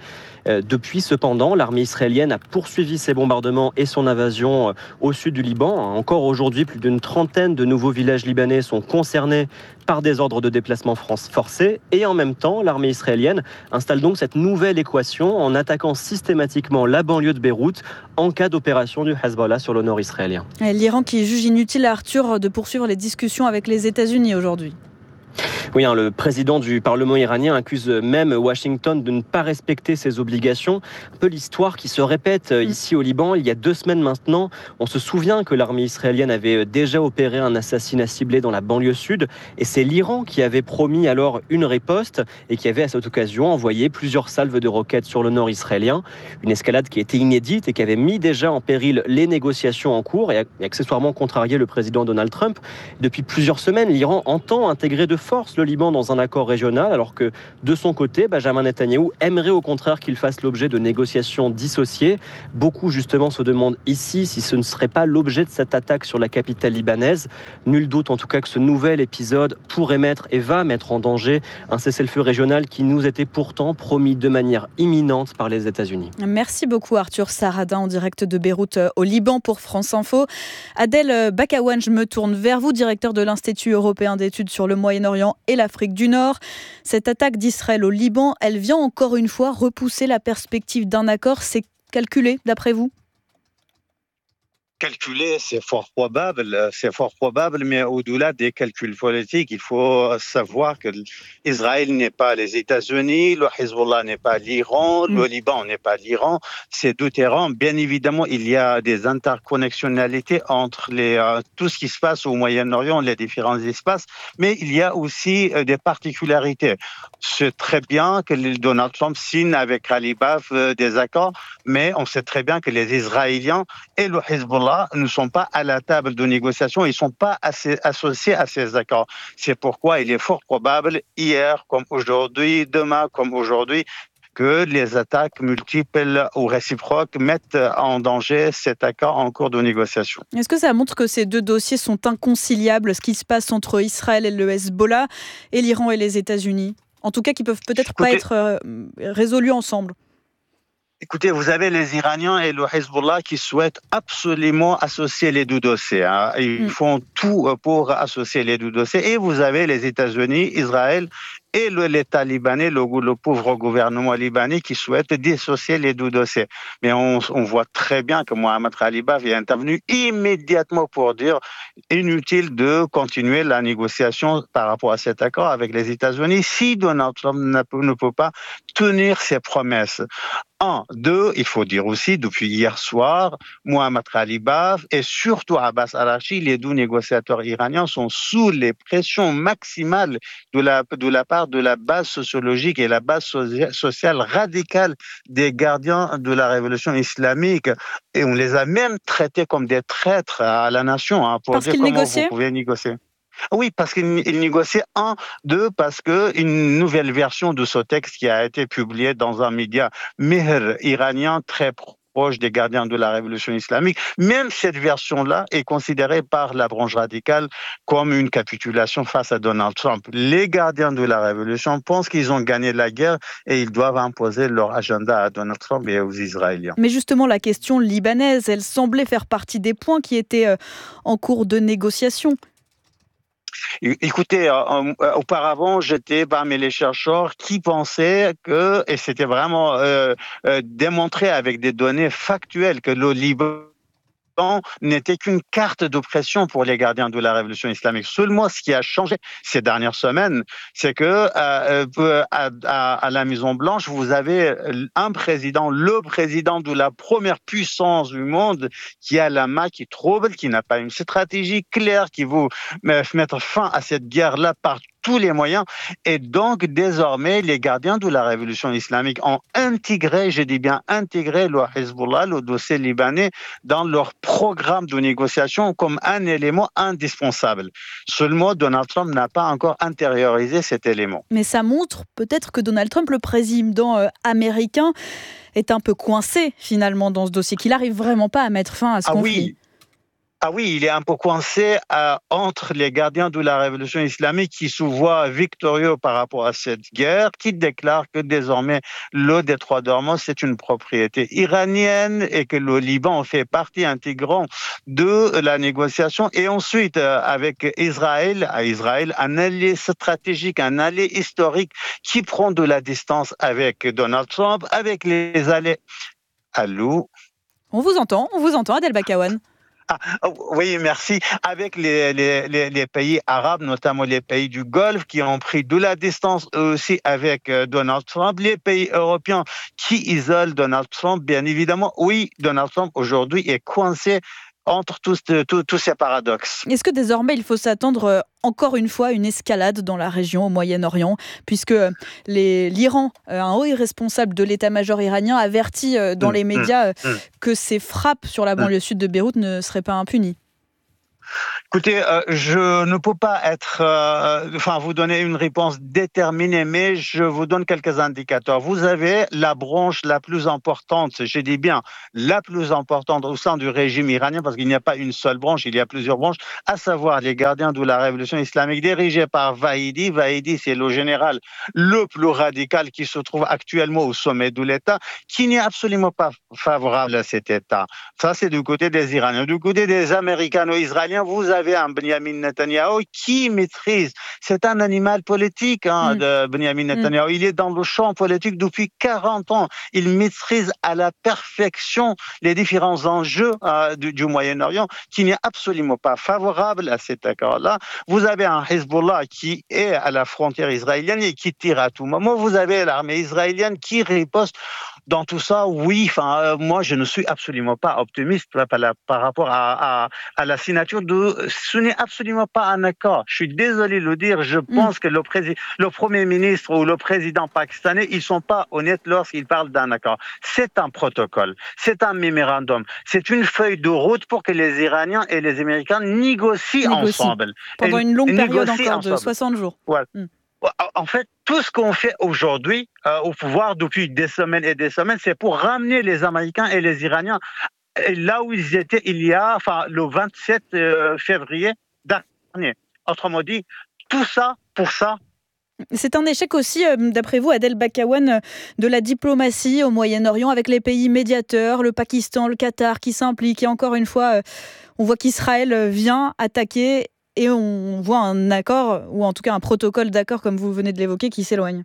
Depuis, cependant, l'armée israélienne a poursuivi ses bombardements et son invasion au sud du Liban. Encore aujourd'hui, plus d'une trentaine de nouveaux villages libanais sont concernés par des ordres de déplacement forcés. Et en même temps, l'armée israélienne installe donc cette nouvelle équation en attaquant systématiquement la banlieue de Beyrouth en cas d'opération du Hezbollah sur le nord israélien. L'Iran qui juge inutile à Arthur de poursuivre les discussions avec les États-Unis aujourd'hui. Oui, le président du Parlement iranien accuse même Washington de ne pas respecter ses obligations. Un peu l'histoire qui se répète ici au Liban. Il y a 2 semaines maintenant, on se souvient que l'armée israélienne avait déjà opéré un assassinat ciblé dans la banlieue sud. Et c'est l'Iran qui avait promis alors une riposte et qui avait à cette occasion envoyé plusieurs salves de roquettes sur le nord israélien. Une escalade qui était inédite et qui avait mis déjà en péril les négociations en cours et accessoirement contrarié le président Donald Trump. Depuis plusieurs semaines, l'Iran entend intégrer de force le Liban dans un accord régional, alors que de son côté, Benjamin Netanyahou aimerait au contraire qu'il fasse l'objet de négociations dissociées. Beaucoup justement se demandent ici si ce ne serait pas l'objet de cette attaque sur la capitale libanaise. Nul doute en tout cas que ce nouvel épisode pourrait mettre et va mettre en danger un cessez-le-feu régional qui nous était pourtant promis de manière imminente par les États-Unis. Merci beaucoup Arthur Saradin en direct de Beyrouth au Liban pour France Info. Adel Bakawan, je me tourne vers vous, directeur de l'Institut européen d'études sur le Moyen-Orient et l'Afrique du Nord. Cette attaque d'Israël au Liban, elle vient encore une fois repousser la perspective d'un accord. C'est calculé d'après vous ? Calculer, c'est fort probable, mais au-delà des calculs politiques, il faut savoir que Israël n'est pas les États-Unis, le Hezbollah n'est pas l'Iran, le Liban n'est pas l'Iran. Ces deux terrains, bien évidemment, il y a des interconnectionnalités entre tout ce qui se passe au Moyen-Orient, les différents espaces, mais il y a aussi des particularités. C'est très bien que Donald Trump signe avec Alibaf des accords, mais on sait très bien que les Israéliens et le Hezbollah ne sont pas à la table de négociation, ils ne sont pas associés à ces accords. C'est pourquoi il est fort probable, hier comme aujourd'hui, demain comme aujourd'hui, que les attaques multiples ou réciproques mettent en danger cet accord en cours de négociation. Est-ce que ça montre que ces deux dossiers sont inconciliables, ce qui se passe entre Israël et le Hezbollah et l'Iran et les États-Unis ? En tout cas, qui peuvent peut-être pas être résolus ensemble. Écoutez, vous avez les Iraniens et le Hezbollah qui souhaitent absolument associer les deux dossiers. Ils font tout pour associer les deux dossiers. Et vous avez les États-Unis, Israël et l'État libanais, le pauvre gouvernement libanais qui souhaite dissocier les deux dossiers. Mais on voit très bien que Mohamed Khalibaf est intervenu immédiatement pour dire inutile de continuer la négociation par rapport à cet accord avec les États-Unis si Donald Trump ne peut pas tenir ses promesses. 1, 2, il faut dire aussi, depuis hier soir, Mohamed Khalibaf et surtout Abbas Araghchi, les deux négociateurs iraniens, sont sous les pressions maximales de la part de la base sociologique et la base sociale radicale des gardiens de la révolution islamique. Et on les a même traités comme des traîtres à la nation, pour dire comment vous pouvez négocier. Oui, parce qu'il négociait 1, 2, parce qu'une nouvelle version de ce texte qui a été publiée dans un média Mehr iranien très proche des gardiens de la révolution islamique, même cette version-là est considérée par la branche radicale comme une capitulation face à Donald Trump. Les gardiens de la révolution pensent qu'ils ont gagné la guerre et ils doivent imposer leur agenda à Donald Trump et aux Israéliens. Mais justement, la question libanaise, elle semblait faire partie des points qui étaient en cours de négociation. Écoutez, auparavant, j'étais parmi les chercheurs qui pensaient que, et c'était vraiment démontré avec des données factuelles, que le Liban n'était qu'une carte d'oppression pour les gardiens de la révolution islamique. Seulement, ce qui a changé ces dernières semaines, c'est que à la Maison-Blanche, vous avez un président, le président de la première puissance du monde, qui a la main qui trouble, qui n'a pas une stratégie claire, qui veut mettre fin à cette guerre-là par tous les moyens. Et donc, désormais, les gardiens de la révolution islamique ont intégré, je dis bien intégré, le Hezbollah, le dossier libanais, dans leur programme de négociation comme un élément indispensable. Seulement, Donald Trump n'a pas encore intériorisé cet élément. Mais ça montre peut-être que Donald Trump, le président américain, est un peu coincé finalement dans ce dossier, qu'il n'arrive vraiment pas à mettre fin à ce conflit. Oui. Ah oui, il est un peu coincé entre les gardiens de la révolution islamique qui se voient victorieux par rapport à cette guerre, qui déclarent que désormais le détroit d'Ormuz c'est une propriété iranienne et que le Liban fait partie intégrante de la négociation. Et ensuite, avec Israël, un allié stratégique, un allié historique qui prend de la distance avec Donald Trump, avec les alliés. Allô ? On vous entend, Adel Bakawan. Oui, merci. Avec les pays arabes, notamment les pays du Golfe, qui ont pris de la distance aussi avec Donald Trump, les pays européens qui isolent Donald Trump, bien évidemment. Oui, Donald Trump aujourd'hui est coincé entre tous ces paradoxes. Est-ce que désormais il faut s'attendre encore une fois à une escalade dans la région, au Moyen-Orient, puisque l'Iran, un haut responsable de l'état-major iranien, avertit dans les médias que ces frappes sur la banlieue sud de Beyrouth ne seraient pas impunies? Écoutez, je ne peux pas vous donner une réponse déterminée, mais je vous donne quelques indicateurs. Vous avez la branche la plus importante, je dis bien la plus importante au sein du régime iranien, parce qu'il n'y a pas une seule branche, il y a plusieurs branches, à savoir les gardiens de la révolution islamique dirigés par Vahidi. Vahidi, c'est le général le plus radical qui se trouve actuellement au sommet de l'État, qui n'est absolument pas favorable à cet État. Ça, c'est du côté des Iraniens. Du côté des Américano-Israéliens, vous avez un Benjamin Netanyahu qui maîtrise. C'est un animal politique de Benjamin Netanyahu. Il est dans le champ politique depuis 40 ans. Il maîtrise à la perfection les différents enjeux du Moyen-Orient qui n'est absolument pas favorable à cet accord-là. Vous avez un Hezbollah qui est à la frontière israélienne et qui tire à tout moment. Vous avez l'armée israélienne qui riposte. Dans tout ça, oui, moi je ne suis absolument pas optimiste par rapport à la signature ce n'est absolument pas un accord. Je suis désolé de le dire, je pense que le Premier ministre ou le président pakistanais, ils sont pas honnêtes lorsqu'ils parlent d'un accord. C'est un protocole, c'est un mémorandum, c'est une feuille de route pour que les Iraniens et les Américains négocient ensemble. Pendant une longue période encore de 60 jours. Ouais. En fait, tout ce qu'on fait aujourd'hui au pouvoir depuis des semaines et des semaines, c'est pour ramener les Américains et les Iraniens là où ils étaient le 27 février dernier. Autrement dit, tout ça pour ça. C'est un échec aussi, d'après vous, Adel Bakawan, de la diplomatie au Moyen-Orient avec les pays médiateurs, le Pakistan, le Qatar qui s'impliquent. Et encore une fois, on voit qu'Israël vient attaquer et on voit un accord, ou en tout cas un protocole d'accord, comme vous venez de l'évoquer, qui s'éloigne.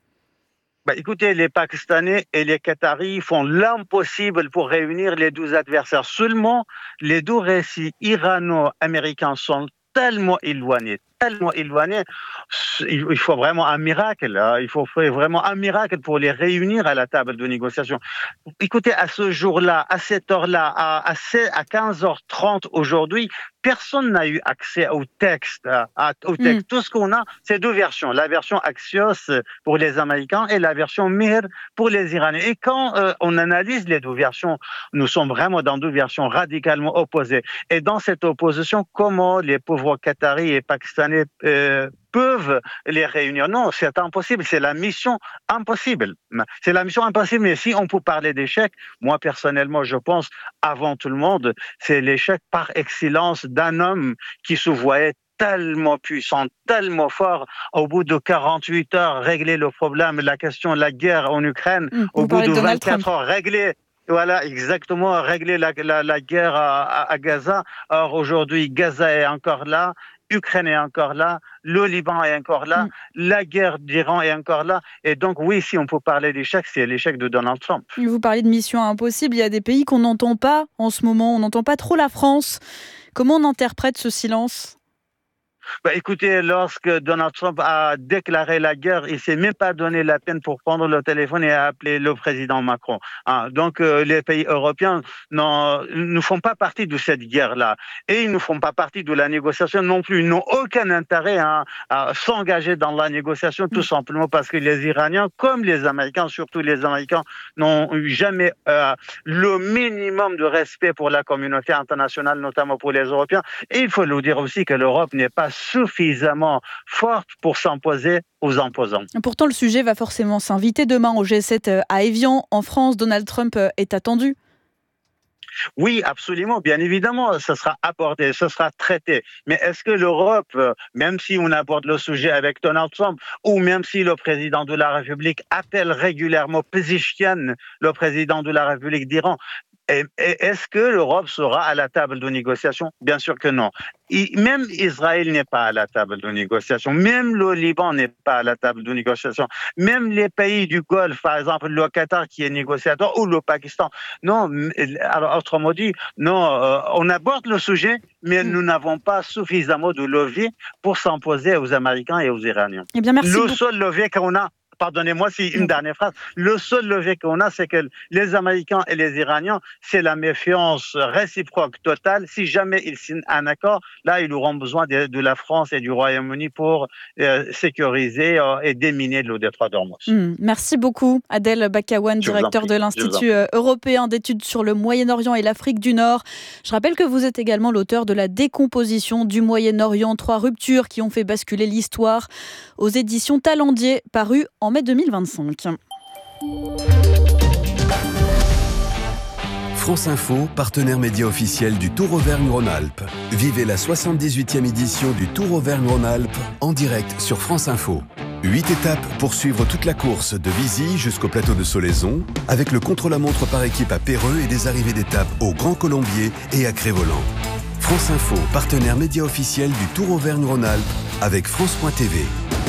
Écoutez, les Pakistanais et les Qataris font l'impossible pour réunir les deux adversaires. Seulement, les deux récits irano-américains sont tellement éloignés. Il faut vraiment un miracle. Il faut vraiment un miracle pour les réunir à la table de négociation. Écoutez, à ce jour-là, à cette heure-là, à 15h30 aujourd'hui, personne n'a eu accès au texte. Tout ce qu'on a, c'est deux versions. La version Axios pour les Américains et la version Mehr pour les Iraniens. Et quand on analyse les deux versions, nous sommes vraiment dans deux versions radicalement opposées. Et dans cette opposition, comment les pauvres Qataris et Pakistanais peuvent les réunir? Non, c'est impossible. C'est la mission impossible. Mais si on peut parler d'échec, moi personnellement, je pense, avant tout le monde, c'est l'échec par excellence d'un homme qui se voyait tellement puissant, tellement fort, au bout de 48 heures, régler le problème, la question de la guerre en Ukraine, au bout de 24 heures, régler... Voilà, exactement, régler la guerre à Gaza. Or, aujourd'hui, Gaza est encore là, Ukraine est encore là, le Liban est encore là, la guerre d'Iran est encore là. Et donc, oui, si on peut parler d'échec, c'est l'échec de Donald Trump. Vous parlez de mission impossible. Il y a des pays qu'on n'entend pas en ce moment. On n'entend pas trop la France. Comment on interprète ce silence ? Écoutez, lorsque Donald Trump a déclaré la guerre, il ne s'est même pas donné la peine pour prendre le téléphone et appeler le président Macron. Donc, les pays européens ne font pas partie de cette guerre-là. Et ils ne font pas partie de la négociation non plus. Ils n'ont aucun intérêt à s'engager dans la négociation, tout simplement parce que les Iraniens, comme les Américains, surtout les Américains, n'ont eu jamais le minimum de respect pour la communauté internationale, notamment pour les Européens. Et il faut le dire aussi que l'Europe n'est pas suffisamment forte pour s'imposer aux imposants. Pourtant, le sujet va forcément s'inviter demain au G7 à Évian. En France, Donald Trump est attendu. Oui, absolument, bien évidemment, ça sera abordé, ça sera traité. Mais est-ce que l'Europe, même si on aborde le sujet avec Donald Trump, ou même si le président de la République appelle régulièrement Pezeshkian, le président de la République d'Iran, est-ce que l'Europe sera à la table de négociation? Bien sûr que non. Même Israël n'est pas à la table de négociation. Même le Liban n'est pas à la table de négociation. Même les pays du Golfe, par exemple le Qatar qui est négociateur, ou le Pakistan. Non, alors autrement dit, non, on aborde le sujet, mais nous n'avons pas suffisamment de levier pour s'imposer aux Américains et aux Iraniens. Eh bien, merci le beaucoup. seul levier qu'on a, pardonnez-moi, si une dernière phrase. Le seul levier qu'on a, c'est que les Américains et les Iraniens, c'est la méfiance réciproque totale. Si jamais ils signent un accord, là, ils auront besoin de la France et du Royaume-Uni pour sécuriser et déminer le détroit d'Ormuz. Merci beaucoup, Adel Bakawan, directeur de l'Institut européen d'études sur le Moyen-Orient et l'Afrique du Nord. Je rappelle que vous êtes également l'auteur de La décomposition du Moyen-Orient, 3 ruptures qui ont fait basculer l'histoire, aux éditions Talendier, paru en mai 2025. France Info, partenaire média officiel du Tour Auvergne-Rhône-Alpes. Vivez la 78e édition du Tour Auvergne-Rhône-Alpes en direct sur France Info. 8 étapes pour suivre toute la course de Vizy jusqu'au plateau de Solaison, avec le contre-la-montre par équipe à Péreux et des arrivées d'étapes au Grand Colombier et à Crévolant. France Info, partenaire média officiel du Tour Auvergne-Rhône-Alpes avec France.tv.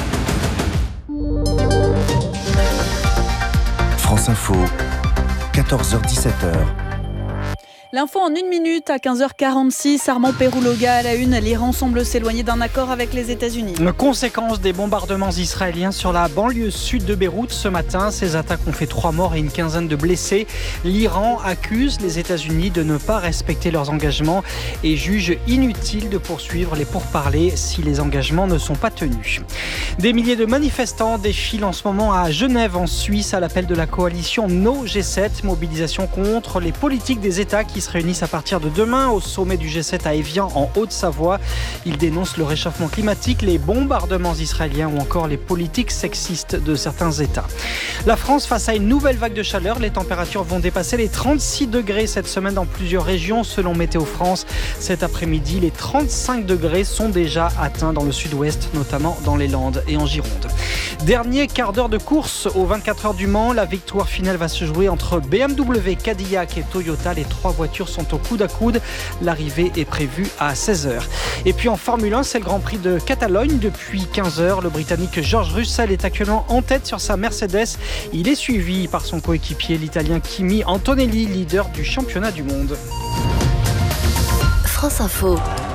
France Info, 14h-17h. L'info en 1 minute à 15h46. Armand Pérouloga à la une. L'Iran semble s'éloigner d'un accord avec les États-Unis. Conséquence des bombardements israéliens sur la banlieue sud de Beyrouth ce matin. Ces attaques ont fait 3 morts et une quinzaine de blessés. L'Iran accuse les États-Unis de ne pas respecter leurs engagements et juge inutile de poursuivre les pourparlers si les engagements ne sont pas tenus. Des milliers de manifestants défilent en ce moment à Genève, en Suisse, à l'appel de la coalition No G7. Mobilisation contre les politiques des États qui se réunissent à partir de demain au sommet du G7 à Évian en Haute-Savoie. Ils dénoncent le réchauffement climatique, les bombardements israéliens ou encore les politiques sexistes de certains États. La France face à une nouvelle vague de chaleur. Les températures vont dépasser les 36 degrés cette semaine dans plusieurs régions selon Météo France. Cet après-midi, les 35 degrés sont déjà atteints dans le sud-ouest, notamment dans les Landes et en Gironde. Dernier quart d'heure de course aux 24 heures du Mans. La victoire finale va se jouer entre BMW, Cadillac et Toyota. Les 3 voitures sont au coude à coude. L'arrivée est prévue à 16h. Et puis en Formule 1, c'est le Grand Prix de Catalogne depuis 15h. Le Britannique George Russell est actuellement en tête sur sa Mercedes. Il est suivi par son coéquipier, l'Italien Kimi Antonelli, leader du championnat du monde. France Info.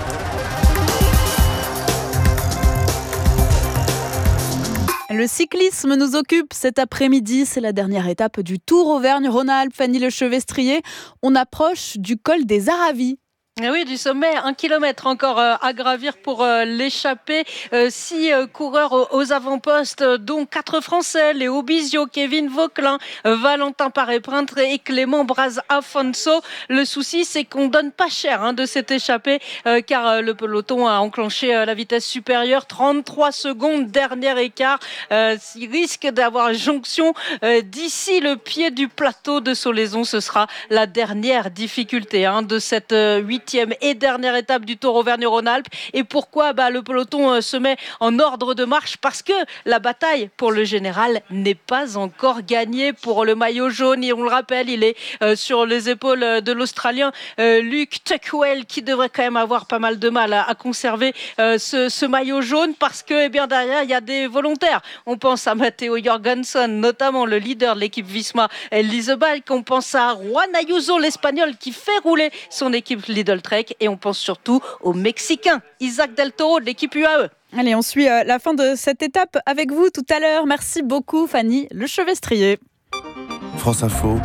Le cyclisme nous occupe cet après-midi. C'est la dernière étape du Tour Auvergne-Rhône-Alpes. Fanny Lechevestrier, on approche du col des Aravis. Oui, du sommet, 1 kilomètre encore à gravir pour l'échappée. 6 coureurs aux avant-postes, dont 4 Français, Léo Bizio, Kevin Vauquelin, Valentin Paré-Printre et Clément Braz-Afonso. Le souci, c'est qu'on donne pas cher de cette échappée, car le peloton a enclenché la vitesse supérieure, 33 secondes, dernier écart. Il risque d'avoir jonction d'ici le pied du plateau de Solaison. Ce sera la dernière difficulté de cette 8e et dernière étape du Tour Auvergne-Rhône-Alpes. Et pourquoi le peloton se met en ordre de marche? Parce que la bataille pour le général n'est pas encore gagnée pour le maillot jaune. Et on le rappelle, il est sur les épaules de l'Australien Luke Tuckwell, qui devrait quand même avoir pas mal de mal à conserver ce maillot jaune, parce que derrière, il y a des volontaires. On pense à Matteo Jorgensen, notamment le leader de l'équipe Visma, Elizabeth. On pense à Juan Ayuso, l'Espagnol, qui fait rouler son équipe Lidl Trek, et on pense surtout au Mexicain Isaac Del Toro de l'équipe UAE. Allez, on suit la fin de cette étape avec vous tout à l'heure. Merci beaucoup Fanny Lechevestrier. France Info,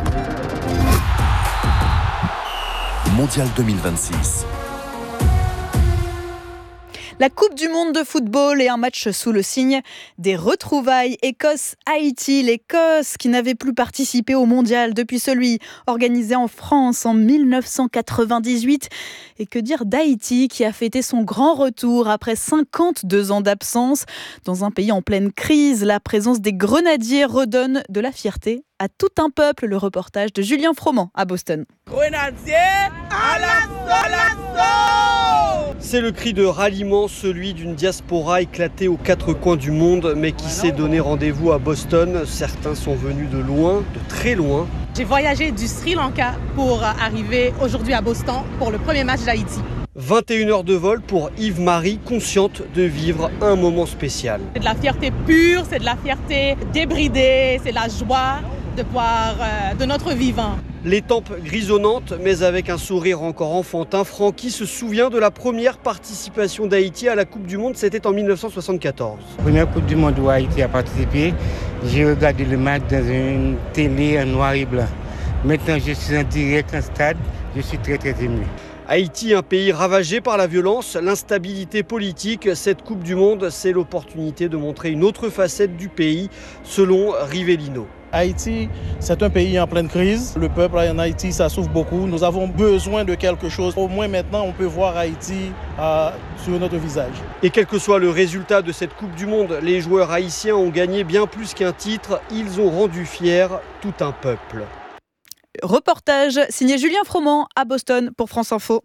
Mondial 2026. La Coupe du monde de football et un match sous le signe des retrouvailles Écosse-Haïti. L'Écosse qui n'avait plus participé au mondial depuis celui organisé en France en 1998. Et que dire d'Haïti qui a fêté son grand retour après 52 ans d'absence. Dans un pays en pleine crise, la présence des grenadiers redonne de la fierté à tout un peuple. Le reportage de Julien Froment à Boston. Grenadiers à l'assaut! C'est le cri de ralliement, celui d'une diaspora éclatée aux quatre coins du monde, mais qui s'est donné rendez-vous à Boston. Certains sont venus de loin, de très loin. J'ai voyagé du Sri Lanka pour arriver aujourd'hui à Boston pour le premier match d'Haïti. 21 heures de vol pour Yves-Marie, consciente de vivre un moment spécial. C'est de la fierté pure, c'est de la fierté débridée, c'est la joie de voir de notre vivant. Les tempes grisonnantes, mais avec un sourire encore enfantin, Francky se souvient de la première participation d'Haïti à la Coupe du Monde, c'était en 1974. Première Coupe du Monde où Haïti a participé, j'ai regardé le match dans une télé en noir et blanc. Maintenant, je suis en direct en stade, je suis très ému. Haïti, un pays ravagé par la violence, l'instabilité politique. Cette Coupe du Monde, c'est l'opportunité de montrer une autre facette du pays, selon Rivellino. Haïti, c'est un pays en pleine crise. Le peuple en Haïti, ça souffre beaucoup. Nous avons besoin de quelque chose. Au moins maintenant, on peut voir Haïti sur notre visage. Et quel que soit le résultat de cette Coupe du Monde, les joueurs haïtiens ont gagné bien plus qu'un titre. Ils ont rendu fier tout un peuple. Reportage signé Julien Froment à Boston pour France Info.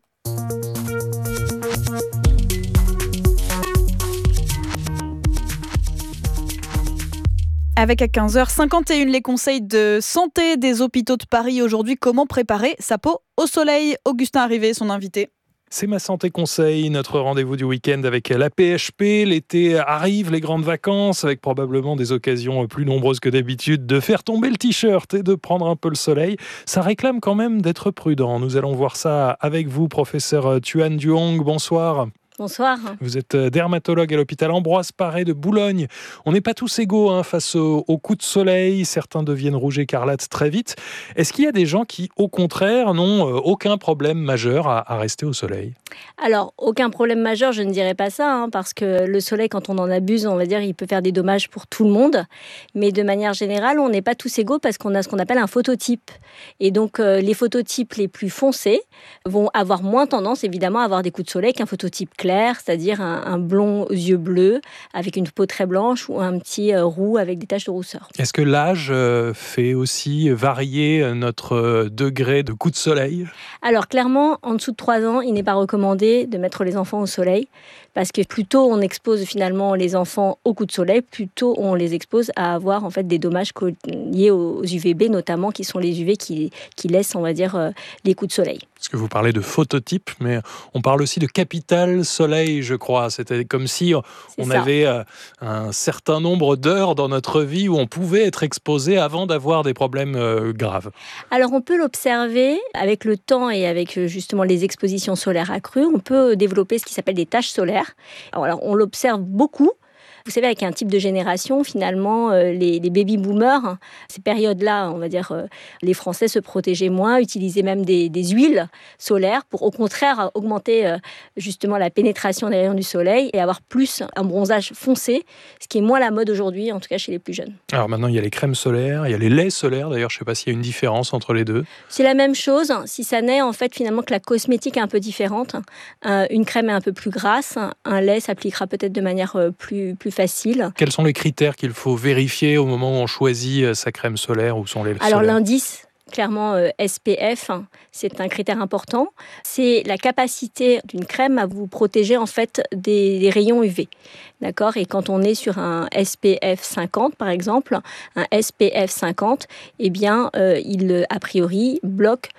Avec à 15h51 les conseils de santé des hôpitaux de Paris. Aujourd'hui, comment préparer sa peau au soleil? Augustin Arrivé, son invité. C'est Ma Santé Conseil, notre rendez-vous du week-end avec la PHP. L'été arrive, les grandes vacances, avec probablement des occasions plus nombreuses que d'habitude de faire tomber le t-shirt et de prendre un peu le soleil. Ça réclame quand même d'être prudent. Nous allons voir ça avec vous, professeur Thuan Duong. Bonsoir. Bonsoir. Vous êtes dermatologue à l'hôpital Ambroise Paré de Boulogne. On n'est pas tous égaux face aux coups de soleil. Certains deviennent rouges écarlates très vite. Est-ce qu'il y a des gens qui, au contraire, n'ont aucun problème majeur à rester au soleil ? Alors, aucun problème majeur, je ne dirais pas ça, parce que le soleil, quand on en abuse, on va dire, il peut faire des dommages pour tout le monde. Mais de manière générale, on n'est pas tous égaux parce qu'on a ce qu'on appelle un phototype. Et donc, les phototypes les plus foncés vont avoir moins tendance, évidemment, à avoir des coups de soleil qu'un phototype clair, c'est-à-dire un blond aux yeux bleus avec une peau très blanche ou un petit roux avec des taches de rousseur. Est-ce que l'âge fait aussi varier notre degré de coup de soleil ? Alors clairement, en dessous de 3 ans, il n'est pas recommandé de mettre les enfants au soleil parce que plus tôt on expose finalement les enfants aux coups de soleil, plus tôt on les expose à avoir en fait des dommages liés aux UVB notamment, qui sont les UV qui laissent, on va dire, les coups de soleil. Parce que vous parlez de phototype, mais on parle aussi de capital soleil, je crois. C'était comme si on avait un certain nombre d'heures dans notre vie où on pouvait être exposé avant d'avoir des problèmes graves. Alors on peut l'observer avec le temps et avec justement les expositions solaires accrues. On peut développer ce qui s'appelle des taches solaires. Alors on l'observe beaucoup. Vous savez, avec un type de génération, finalement, les baby-boomers, ces périodes-là, on va dire, les Français se protégeaient moins, utilisaient même des huiles solaires pour, au contraire, augmenter justement la pénétration des rayons du soleil et avoir plus un bronzage foncé, ce qui est moins la mode aujourd'hui, en tout cas chez les plus jeunes. Alors maintenant, il y a les crèmes solaires, il y a les laits solaires. D'ailleurs, je ne sais pas s'il y a une différence entre les deux. C'est la même chose, si ça n'est en fait finalement que la cosmétique est un peu différente. Une crème est un peu plus grasse, un lait s'appliquera peut-être de manière plus facile. Quels sont les critères qu'il faut vérifier au moment où on choisit sa crème solaire ou son lait solaire ? Alors l'indice, clairement SPF, c'est un critère important. C'est la capacité d'une crème à vous protéger en fait des rayons UV. D'accord ? Et quand on est sur un SPF 50 par exemple, un SPF 50, eh bien il a priori bloque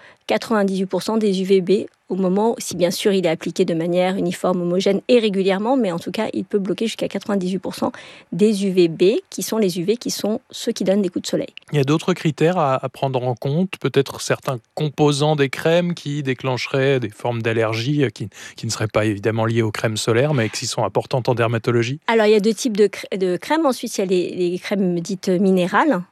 98% des UVB au moment, si bien sûr il est appliqué de manière uniforme, homogène et régulièrement, mais en tout cas il peut bloquer jusqu'à 98% des UVB, qui sont les UV qui sont ceux qui donnent des coups de soleil. Il y a d'autres critères à prendre en compte, peut-être certains composants des crèmes qui déclencheraient des formes d'allergie qui ne seraient pas évidemment liées aux crèmes solaires, mais qui sont importantes en dermatologie. Alors il y a deux types de crèmes. Ensuite il y a les crèmes dites minérales.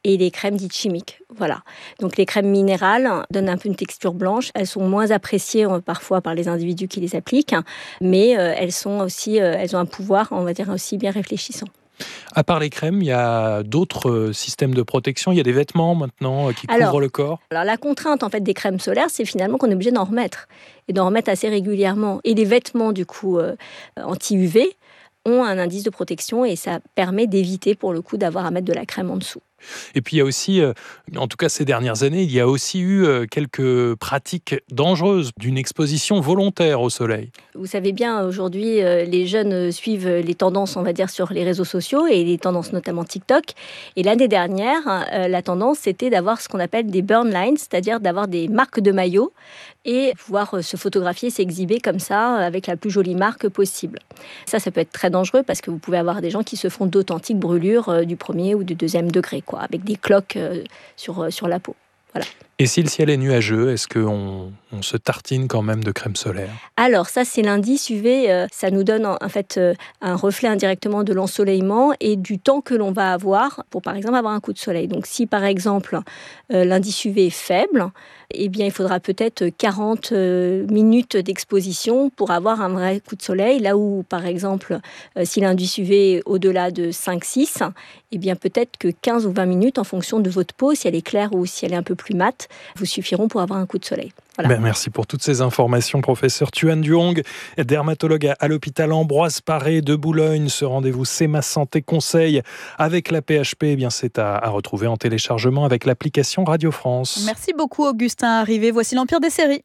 et les crèmes dites chimiques. Voilà. Donc les crèmes minérales donnent un peu une texture blanche. Elles sont moins appréciées parfois par les individus qui les appliquent, mais elles ont un pouvoir, on va dire, aussi bien réfléchissant. À part les crèmes, il y a d'autres systèmes de protection. Il y a des vêtements maintenant qui couvrent le corps. Alors la contrainte en fait des crèmes solaires, c'est finalement qu'on est obligé d'en remettre et d'en remettre assez régulièrement. Et les vêtements du coup anti-UV ont un indice de protection et ça permet d'éviter pour le coup d'avoir à mettre de la crème en dessous. Et puis il y a aussi, en tout cas ces dernières années, il y a aussi eu quelques pratiques dangereuses d'une exposition volontaire au soleil. Vous savez bien, aujourd'hui, les jeunes suivent les tendances, on va dire, sur les réseaux sociaux et les tendances notamment TikTok. Et l'année dernière, la tendance, c'était d'avoir ce qu'on appelle des burn lines, c'est-à-dire d'avoir des marques de maillot et pouvoir se photographier, s'exhiber comme ça, avec la plus jolie marque possible. Ça peut être très dangereux parce que vous pouvez avoir des gens qui se font d'authentiques brûlures du premier ou du deuxième degré, avec des cloques sur la peau. Voilà. Et si le ciel est nuageux, est-ce qu'on se tartine quand même de crème solaire ? Alors ça, c'est l'indice UV. Ça nous donne en fait un reflet indirectement de l'ensoleillement et du temps que l'on va avoir pour, par exemple, avoir un coup de soleil. Donc si, par exemple, l'indice UV est faible, eh bien, il faudra peut-être 40 minutes d'exposition pour avoir un vrai coup de soleil. Là où, par exemple, si l'indice UV est au-delà de 5-6, eh bien, peut-être que 15 ou 20 minutes, en fonction de votre peau, si elle est claire ou si elle est un peu plus mate, vous suffiront pour avoir un coup de soleil. Voilà. Merci pour toutes ces informations, professeur Thuan Duong, dermatologue à l'hôpital Ambroise Paré de Boulogne. Ce rendez-vous C'est ma santé conseil avec la PHP, eh bien c'est à retrouver en téléchargement avec l'application Radio France. Merci beaucoup Augustin Arrivé. Voici l'Empire des séries.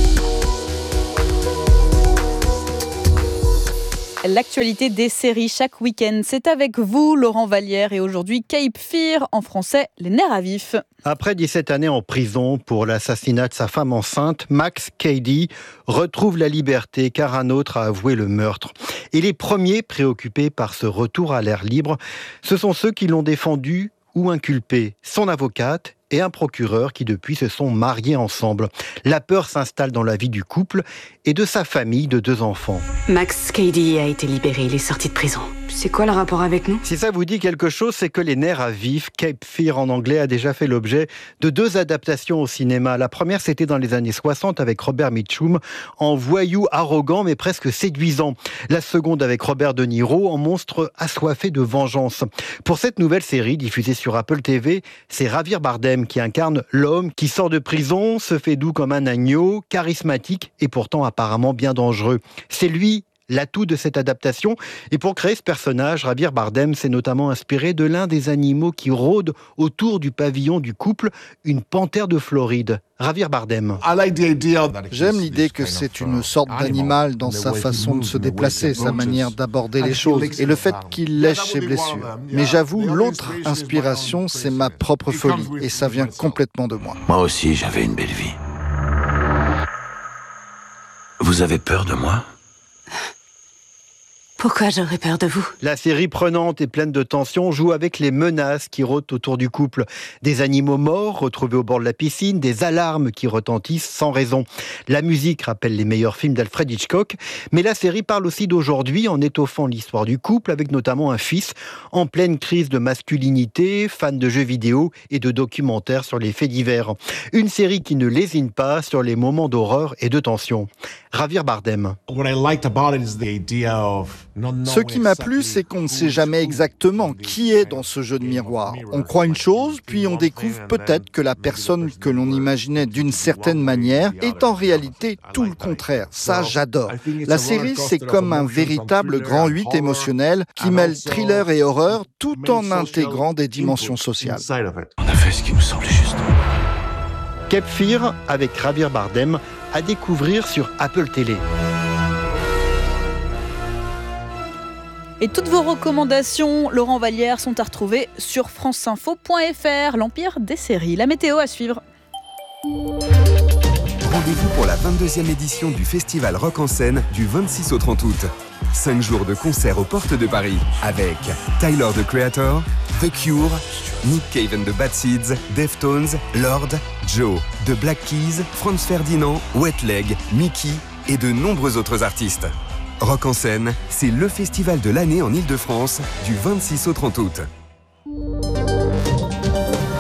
L'actualité des séries chaque week-end, c'est avec vous, Laurent Vallière, et aujourd'hui Cape Fear, en français, les nerfs à vif. Après 17 années en prison pour l'assassinat de sa femme enceinte, Max Cady retrouve la liberté car un autre a avoué le meurtre. Et les premiers préoccupés par ce retour à l'air libre, ce sont ceux qui l'ont défendu ou inculpé, son avocate et un procureur qui depuis se sont mariés ensemble. La peur s'installe dans la vie du couple et de sa famille de 2 enfants. Max Cady a été libéré, il est sorti de prison. C'est quoi le rapport avec nous ? Si ça vous dit quelque chose, c'est que Les nerfs à vif, Cape Fear en anglais, a déjà fait l'objet de 2 adaptations au cinéma. La première, c'était dans les années 60 avec Robert Mitchum, en voyou arrogant mais presque séduisant. La seconde avec Robert De Niro, en monstre assoiffé de vengeance. Pour cette nouvelle série, diffusée sur Apple TV, c'est Javier Bardem qui incarne l'homme qui sort de prison, se fait doux comme un agneau, charismatique et pourtant apparemment bien dangereux. C'est lui l'atout de cette adaptation. Et pour créer ce personnage, Javier Bardem s'est notamment inspiré de l'un des animaux qui rôdent autour du pavillon du couple, une panthère de Floride. Javier Bardem. J'aime l'idée que c'est une sorte d'animal dans sa façon de se déplacer, sa manière d'aborder les choses et le fait qu'il lèche ses blessures. Mais j'avoue, l'autre inspiration, c'est ma propre folie et ça vient complètement de moi. Moi aussi, j'avais une belle vie. Vous avez peur de moi ? Pourquoi j'aurais peur de vous ? La série prenante et pleine de tension joue avec les menaces qui rôdent autour du couple. Des animaux morts retrouvés au bord de la piscine, des alarmes qui retentissent sans raison. La musique rappelle les meilleurs films d'Alfred Hitchcock, mais la série parle aussi d'aujourd'hui en étoffant l'histoire du couple avec notamment un fils en pleine crise de masculinité, fan de jeux vidéo et de documentaires sur les faits divers. Une série qui ne lésine pas sur les moments d'horreur et de tension. Javier Bardem. Ce qui m'a plu, c'est qu'on ne sait jamais exactement qui est dans ce jeu de miroir. On croit une chose, puis on découvre peut-être que la personne que l'on imaginait d'une certaine manière est en réalité tout le contraire. Ça, j'adore. La série, c'est comme un véritable grand 8 émotionnel qui mêle thriller et horreur tout en intégrant des dimensions sociales. On a fait ce qui nous semblait juste. Cape Fear avec Javier Bardem à découvrir sur Apple Télé. Et toutes vos recommandations, Laurent Vallière, sont à retrouver sur franceinfo.fr. L'Empire des séries. La météo à suivre. Rendez-vous pour la 22e édition du Festival Rock en Scène du 26 au 30 août. 5 jours de concerts aux portes de Paris avec Tyler, the Creator, The Cure, Nick Cave and the Bad Seeds, Deftones, Lord, Joe, The Black Keys, Franz Ferdinand, Wet Leg, Mickey et de nombreux autres artistes. Rock en Scène, c'est le festival de l'année en Ile-de-France du 26 au 30 août.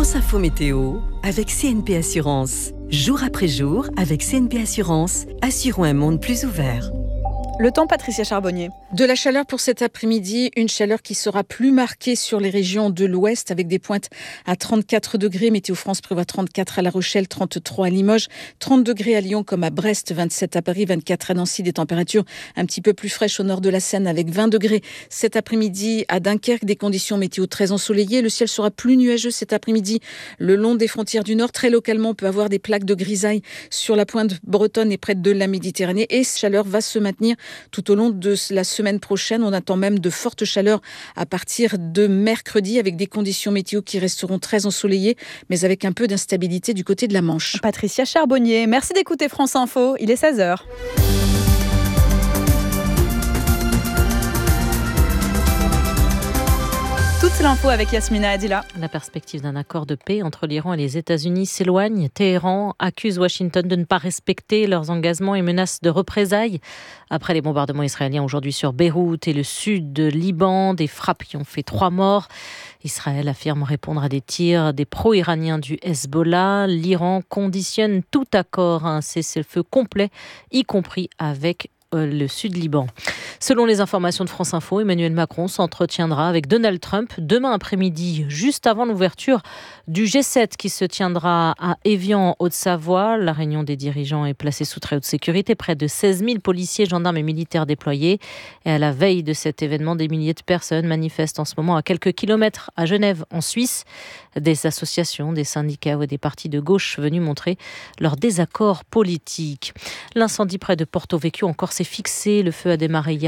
France Info Météo avec CNP Assurance. Jour après jour, avec CNP Assurance, assurons un monde plus ouvert. Le temps, Patricia Charbonnier. De la chaleur pour cet après-midi, une chaleur qui sera plus marquée sur les régions de l'Ouest avec des pointes à 34 degrés. Météo France prévoit 34 à La Rochelle, 33 à Limoges, 30 degrés à Lyon comme à Brest, 27 à Paris, 24 à Nancy. Des températures un petit peu plus fraîches au nord de la Seine avec 20 degrés. Cet après-midi à Dunkerque, des conditions météo très ensoleillées. Le ciel sera plus nuageux cet après-midi le long des frontières du Nord. Très localement, on peut avoir des plaques de grisaille sur la pointe bretonne et près de la Méditerranée. Et cette chaleur va se maintenir tout au long de la semaine prochaine. On attend même de fortes chaleurs à partir de mercredi avec des conditions météo qui resteront très ensoleillées mais avec un peu d'instabilité du côté de la Manche. Patricia Charbonnier, merci d'écouter France Info, il est 16h. Toute l'info avec Yasmina Adila. La perspective d'un accord de paix entre l'Iran et les États-Unis s'éloigne. Téhéran accuse Washington de ne pas respecter leurs engagements et menace de représailles. Après les bombardements israéliens aujourd'hui sur Beyrouth et le sud de Liban, des frappes qui ont fait 3 morts. Israël affirme répondre à des tirs des pro-iraniens du Hezbollah. L'Iran conditionne tout accord à un cessez-le-feu complet, y compris avec le Sud-Liban. Selon les informations de France Info, Emmanuel Macron s'entretiendra avec Donald Trump demain après-midi, juste avant l'ouverture du G7 qui se tiendra à Évian, en Haute-Savoie. La réunion des dirigeants est placée sous très haute sécurité. Près de 16 000 policiers, gendarmes et militaires déployés. Et à la veille de cet événement, des milliers de personnes manifestent en ce moment à quelques kilomètres à Genève, en Suisse. Des associations, des syndicats ou des partis de gauche venus montrer leur désaccord politique. L'incendie près de Porto Vecchio encore s'est fixé. Le feu a démarré hier